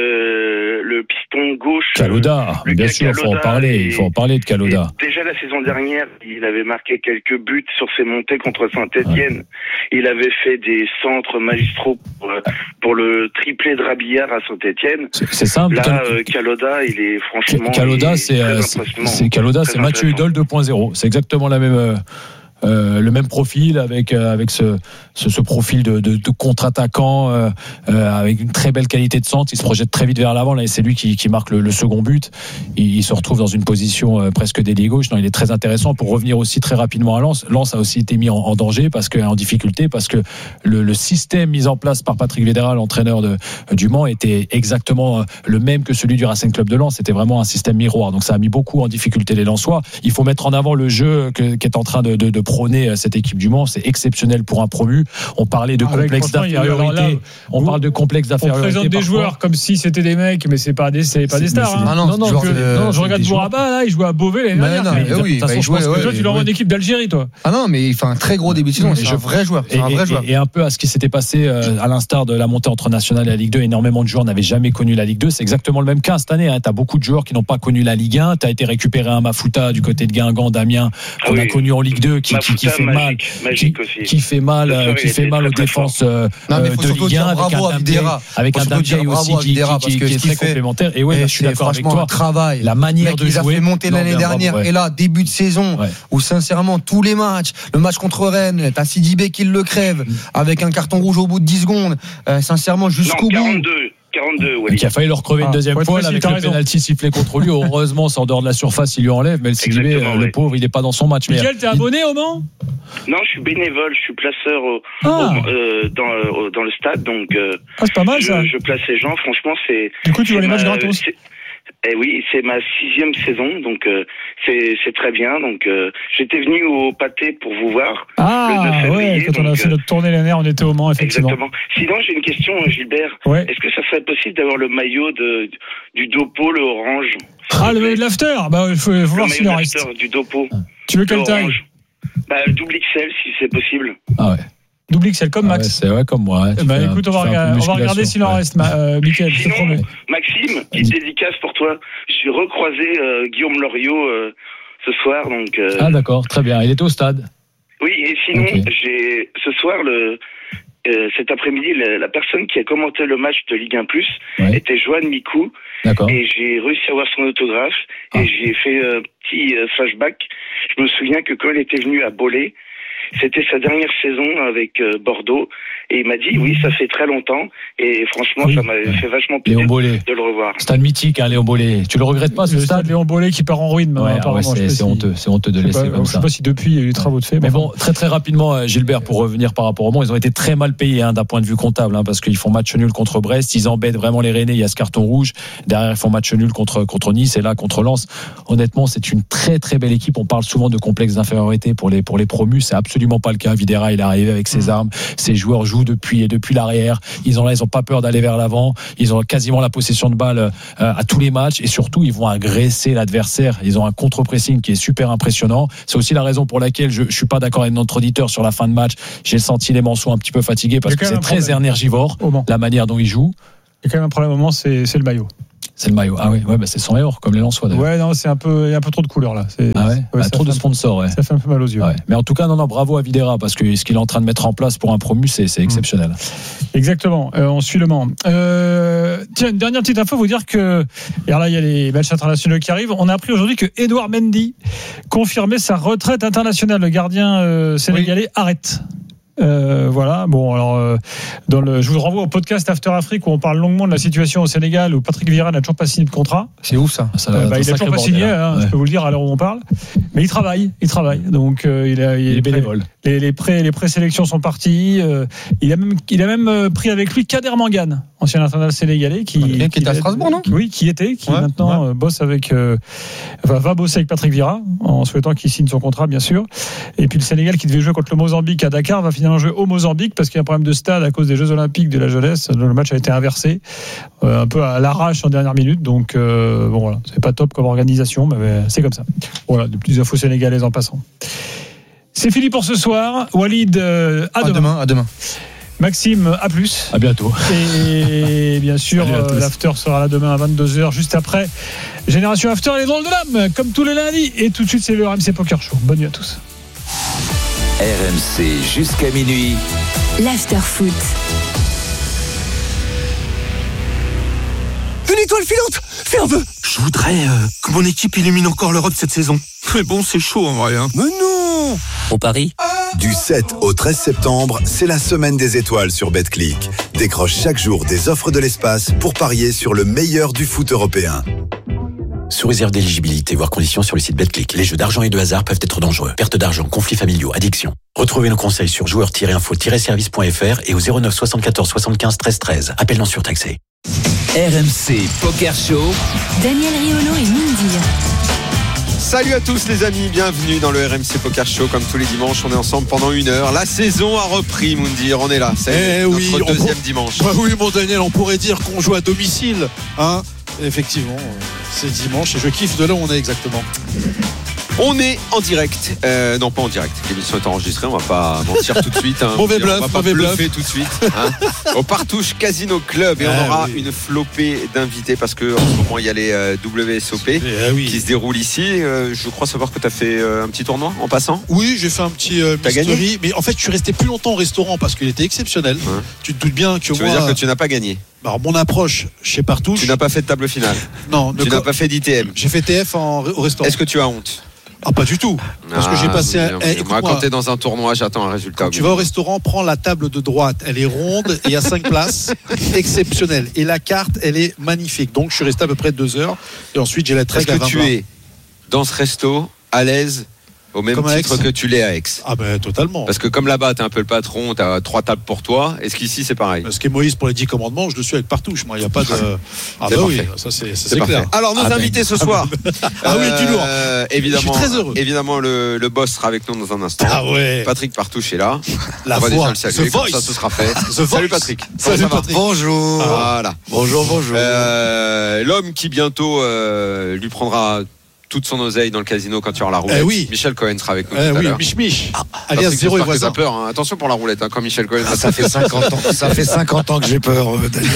le, le piston gauche. Kaloda, bien sûr, il faut en parler. Il faut en parler de Kaloda. Déjà la saison dernière, il avait marqué quelques buts sur ses montées contre Saint-Etienne. Ouais. Il avait fait des centres magistraux pour, pour le triplé de Rabillard à Saint-Etienne. C'est, c'est simple. Là, Cal... euh, Kaloda, il est franchement. Kaloda, c'est, c'est, c'est Kaloda, c'est Mathieu Hudol deux point zéro. C'est exactement la même. Euh... Euh, le même profil avec euh, avec ce, ce ce profil de de, de contre-attaquant euh, euh, avec une très belle qualité de centre. Il se projette très vite vers l'avant là et c'est lui qui qui marque le, le second but. Il, il se retrouve dans une position euh, presque d'ailier gauche. Non, il est très intéressant pour revenir aussi très rapidement à Lens. Lens a aussi été mis en, en danger parce que en difficulté parce que le, le système mis en place par Patrick Vieira, l'entraîneur de du Mans, était exactement le même que celui du Racing Club de Lens. C'était vraiment un système miroir. Donc ça a mis beaucoup en difficulté les Lensois. Il faut mettre en avant le jeu que, qui est en train de de, de prôner cette équipe du Mans, c'est exceptionnel pour un promu. On parlait de Avec complexe d'infériorité. Là, on vous, parle de complexe d'infériorité. On présente des parfois. joueurs comme si c'était des mecs, mais c'est pas des, c'est pas c'est, des stars. Hein. Ah non, non, non, que, de, non, je regarde Bouraba, là, il jouait à Beauvais l'année dernière. Non, mais oui, bah, je pense que toi, tu l'envoies en équipe d'Algérie, toi. Ah non, mais il fait un très gros début de saison. C'est un vrai joueur. C'est un vrai joueur. Et un peu à ce qui s'était passé à l'instar de la montée entre National et la Ligue deux, énormément de joueurs n'avaient jamais connu la Ligue deux. C'est exactement le même cas cette année. Tu as beaucoup de joueurs qui n'ont pas connu la Ligue un. Tu as été récupéré un Mafuta du côté de Guingamp, Damien, qu'on a connu en Ligue deux, qui fait mal. Qui, qui fait mal, euh, qui fait mal aux défenses euh, non, de Ligue un avec un Videra, avec un Damien aussi qui, qui, qui, qui est très fait, complémentaire. Et ouais, bah, je suis d'accord avec toi. Travail, la manière de jouer. Il a fait monter l'année non, dernière. Bravo, ouais. Et là, début de saison, ouais. où sincèrement tous les matchs, le match contre Rennes, t'as Sidibé qui le crève avec un carton rouge au bout de dix secondes. Euh, sincèrement, jusqu'au non, bout. quarante-deux quarante-deux, Walid. Qui a failli le recrever Ah, une deuxième ouais, fois toi là, aussi, avec t'as le raison. pénalty sifflé contre lui. Heureusement, c'est en dehors de la surface, il lui enlève. Mais le Sidibé, Exactement, le oui. pauvre, il n'est pas dans son match. Mais Michael, t'es abonné au Mans? Non, je suis bénévole, je suis placeur au, Ah. au- euh, dans, euh, dans le stade, donc euh, Ah, c'est pas mal je, ça. je place les gens. Franchement, c'est. Du coup, tu vois c'est les matchs ma- gratos. c'est- Eh oui, c'est ma sixième saison, donc euh, c'est c'est très bien. Donc euh, j'étais venu au Pâté pour vous voir. le Ah, neuf février, ouais, quand on a donc, fait notre tournée l'année dernière, on était au Mans, effectivement. Exactement. Sinon, j'ai une question, Gilbert. Ouais. Est-ce que ça serait possible d'avoir le maillot de, du Dopo, le orange? Ah, le maillot de l'after. Bah, il faut, faut Le voir s'il maillot en reste. d'after du Dopo. Tu veux quelle Le taille? orange. Bah, double X L, si c'est possible. Ah ouais. Double X L comme Ah ouais, Max. c'est ouais, comme moi. ouais. Tu Bah fais un- écoute, on tu va, fais un peu de regarder, on va regarder musculation, s'il en ouais. reste, ma, euh, Mickaël, je te Sinon, promets. Maxime, petite dédicace pour toi. J'ai recroisé euh, Guillaume Loriot euh, ce soir, donc. euh, Ah d'accord, très bien. Il était au stade. Oui, et sinon, Ok. j'ai ce soir le. euh, cet après-midi, la, la personne qui a commenté le match de Ligue un plus Ouais. était Joanne Micou. D'accord. Et j'ai réussi à avoir son autographe. Ah. Et j'ai fait un petit euh, flashback. Je me souviens que quand il était venu à Bollé, c'était sa dernière saison avec euh, Bordeaux. Et il m'a dit, oui, ça fait très longtemps. Et franchement, Oui. ça m'a fait vachement Léon plaisir Bollé. de le revoir. Stade mythique, hein, Léon Bollé. Tu le regrettes pas ce Le stade stade? Léon Bollé qui part en ruine, maintenant, Ouais, ah apparemment. ouais, Je sais c'est pas c'est si- honteux, c'est honteux de je sais laisser pas, comme je ça. sais pas si depuis il y a eu des travaux de fait. Mais enfin, bon, très très rapidement, euh, Gilbert, pour revenir par rapport au Mans, ils ont été très mal payés hein, d'un point de vue comptable, hein, parce qu'ils font match nul contre Brest, ils embêtent vraiment les Rennais, il y a ce carton rouge. Derrière, ils font match nul contre contre Nice et là contre Lens. Honnêtement, c'est une très très belle équipe. On parle souvent de complexe d'infériorité pour les pour les promus, c'est absolument pas le cas. Videra, il est arrivé avec ses armes, ses joueurs jouent depuis depuis l'arrière. Ils ont là, ils ont pas peur d'aller vers l'avant. Ils ont quasiment la possession de balle euh, à tous les matchs et surtout, ils vont agresser l'adversaire. Ils ont un contre-pressing qui est super impressionnant. C'est aussi la raison pour laquelle je, je suis pas d'accord avec notre auditeur sur la fin de match. J'ai senti les Manceaux un petit peu fatigués parce Il y a que quand c'est même un très problème. énergivore Au Mans. la manière dont ils jouent. Il y a quand même un problème au moment, c'est c'est le maillot. C'est le maillot. Ah oui, ouais, bah c'est son or comme les Lensois d'ailleurs. Ouais, non, c'est un peu, il y a un peu trop de couleurs là. C'est- Ah ouais, Bah, ça trop fait de un peu- sponsors. Ouais. Ça fait un peu mal aux yeux. Ouais. Mais en tout cas, non, non, bravo à Videra parce que ce qu'il est en train de mettre en place pour un promu, c'est c'est exceptionnel. Exactement, euh, on suit le Mans. Euh, tiens, une dernière petite info, vous dire que, et alors là, il y a les matchs internationaux qui arrivent. On a appris aujourd'hui que Edouard Mendy confirmait sa retraite internationale. Le gardien euh, sénégalais arrête. Euh, voilà. Bon, alors, euh, dans le, je vous renvoie au podcast After Afrique où on parle longuement de la situation au Sénégal où Patrick Vieira n'a toujours pas signé de contrat. C'est ouf ça. Ça, Euh, c'est bah, un il a sacré toujours pas bordel, signé, hein. hein, Ouais. je peux vous le dire à l'heure où on parle. Mais il travaille, il travaille. Donc euh, il, a, il, Il est prêt- bénévole. Les, les pré, les présélections sont parties. Euh, il a même, il a même euh, pris avec lui Kader Mangane, ancien international sénégalais, qui, Ok, qui était à Strasbourg, non Oui, qui était, qui Ouais, maintenant euh, bosse avec, euh, enfin, va bosser avec Patrick Vieira, en souhaitant qu'il signe son contrat, bien sûr. Et puis le Sénégal qui devait jouer contre le Mozambique à Dakar va finalement jouer au Mozambique parce qu'il y a un problème de stade à cause des Jeux Olympiques de la jeunesse. Le match a été inversé, euh, un peu à l'arrache en dernière minute. Donc euh, bon voilà, c'est pas top comme organisation, mais euh, c'est comme ça. Voilà, des petites infos sénégalaises en passant. C'est fini pour ce soir. Walid, euh, à, À demain. demain, à demain. Maxime, à plus. À bientôt. Et bien sûr, Salut à tous. euh, l'after sera là demain à vingt-deux heures, juste après Génération After, les drôles de l'âme, comme tous les lundis. Et tout de suite, c'est le R M C Poker Show. Bonne nuit à tous. R M C jusqu'à minuit. L'after foot. Une étoile filante! Fais un vœu! Je voudrais euh, que mon équipe illumine encore l'Europe cette saison. Mais bon, c'est chaud en vrai. Hein. Mais non! Au Paris. Du sept au treize septembre, c'est la semaine des étoiles sur Betclic. Décroche chaque jour des offres de l'espace pour parier sur le meilleur du foot européen. Sous réserve d'éligibilité, voire conditions sur le site Betclic. Les jeux d'argent et de hasard peuvent être dangereux. Perte d'argent, conflits familiaux, addiction. Retrouvez nos conseils sur joueurs tiret info tiret service point f r et au zéro neuf soixante-quatorze soixante-quinze treize treize. Appel non surtaxé. R M C Poker Show. Daniel Riolo et Mindy. Salut à tous les amis, bienvenue dans le R M C Poker Show. Comme tous les dimanches, on est ensemble pendant une heure. La saison a repris, Moundir, on est là. C'est Eh notre oui, on deuxième pour- dimanche. Ouais, oui, mon Daniel, on pourrait dire qu'on joue à domicile. Hein. Effectivement, euh, c'est dimanche et je kiffe de là où on est exactement. On est en direct. Euh, non, pas en direct. L'émission est enregistrée, on va pas mentir tout de suite. Hein. Mauvais On bluff, va pas mauvais bluffer bluff. tout de suite. Hein. Au Partouche Casino Club. Et on Ah, aura oui. une flopée d'invités parce qu'en ce moment, il y a les euh, W S O P Eh oui. qui se déroulent ici. Euh, je crois savoir que tu as fait euh, un petit tournoi en passant. Oui, j'ai fait un petit euh, T'as mystery, gagné mais en fait, je suis resté plus longtemps au restaurant parce qu'il était exceptionnel. Ouais. Tu te doutes bien que Tu veux moi, dire que tu n'as pas gagné? alors, mon approche chez Partouche, Tu n'as pas fait de table finale? non, Tu ne- n'as pas fait d'I T M? j'ai fait T F en, au restaurant. Est-ce que tu as honte? Ah, pas du tout. Parce que j'ai passé un. Eh, moi, quand t'es dans un tournoi, j'attends un résultat. Tu vas au restaurant, prends la table de droite. Elle est ronde et il y a cinq places. Exceptionnelle. Et la carte, elle est magnifique. Donc, je suis resté à peu près deux heures. Et ensuite, j'ai la trek à vingt. Est-ce que tu es dans ce resto à l'aise au même comme titre que tu l'es à Aix? Ah ben totalement. Parce que comme là-bas, t'es un peu le patron, t'as trois tables pour toi. Est-ce qu'ici c'est pareil? Ce qui est Moïse pour les dix commandements, je le suis avec Partouche. Moi, il n'y a pas de. Ah bah oui, ça c'est, ça, c'est, c'est clair. Alors nos ah invités ben. ce soir. Ah oui, du lourd. Euh, évidemment, je suis très heureux. Évidemment, le, le boss sera avec nous dans un instant. Ah ouais. Patrick Partouche est là. La On va voix. déjà le saluer. Comme ça, ce sera fait. Salut Patrick. Salut Patrick. Bonjour. Voilà. Bonjour, bonjour. Euh, l'homme qui bientôt euh, lui prendra toute son oseille dans le casino quand tu auras la roulette. Eh oui. Michel Cohen sera avec nous eh tout à oui, l'heure. Mich Mich. Ah, alias zéro et voisin. T'as peur, hein. Attention pour la roulette, hein, quand Michel Cohen. Ah, ça fait cinquante ans. Ça fait cinquante ans que j'ai peur, euh, Daniel.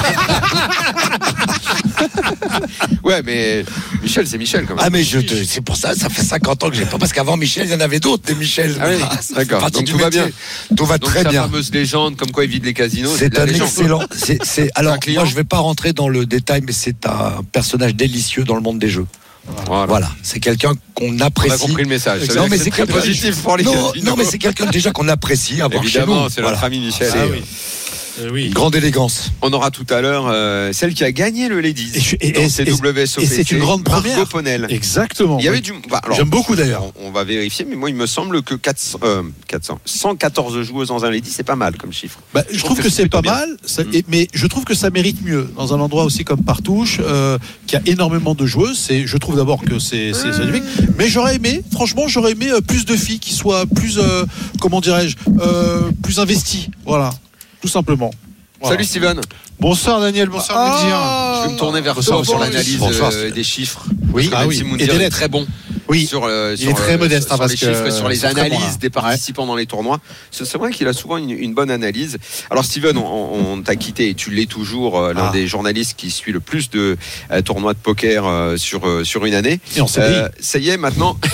Ouais, mais Michel, c'est Michel quand même. Ah, mais je te, c'est pour ça, ça fait cinquante ans que j'ai peur. Parce qu'avant Michel, il y en avait d'autres, des Michel. Ah oui, d'accord. Donc tout va bien. Tout va Donc très sa bien. fameuse légende, comme quoi il vide les casinos. C'est, c'est un légende. excellent. C'est, c'est, alors, moi, je vais pas rentrer dans le détail, mais c'est un personnage délicieux dans le monde des jeux. Voilà. voilà, c'est quelqu'un qu'on apprécie. On a compris le message. Non, mais c'est, c'est très quelqu'un positif pour les non, non, mais c'est quelqu'un déjà qu'on apprécie avoir Évidemment, chez nous. c'est voilà. notre ami Michel. C'est, ah, oui. Euh, oui. Une grande élégance. On aura tout à l'heure euh, celle qui a gagné le Ladies. Et, et, et, C W S O P C, et c'est une grande première. Margot Ponel. Exactement. Il y avait oui. du. Bah, alors, J'aime beaucoup d'ailleurs. On, on va vérifier, mais moi il me semble que quatre cents, euh, quatre cents, cent quatorze joueuses dans un Ladies, c'est pas mal comme chiffre. Bah, je, je trouve que, que c'est pas bien. mal, ça, mm. et, mais je trouve que ça mérite mieux dans un endroit aussi comme Partouche, euh, qui a énormément de joueuses. C'est, je trouve d'abord que c'est, c'est magnifique. Mais j'aurais aimé, franchement, j'aurais aimé euh, plus de filles qui soient plus, euh, comment dirais-je, euh, plus investies. Voilà, tout simplement. Voilà. Salut Steven. Bonsoir Daniel, bonsoir ah, Moundir. Je vais me tourner vers toi sur l'analyse euh, des chiffres. Oui, ah oui. Moundir est très bon. Oui, sur, euh, il sur, est très euh, modeste sur, hein, parce les chiffres, que sur les analyses bon, des participants ouais. dans les tournois. C'est, c'est vrai qu'il a souvent une, une bonne analyse. Alors Steven, on, on t'a quitté et tu l'es toujours euh, l'un ah. des journalistes qui suit le plus de euh, tournois de poker euh, sur euh, sur une année. Et on s'est euh, ça y est, maintenant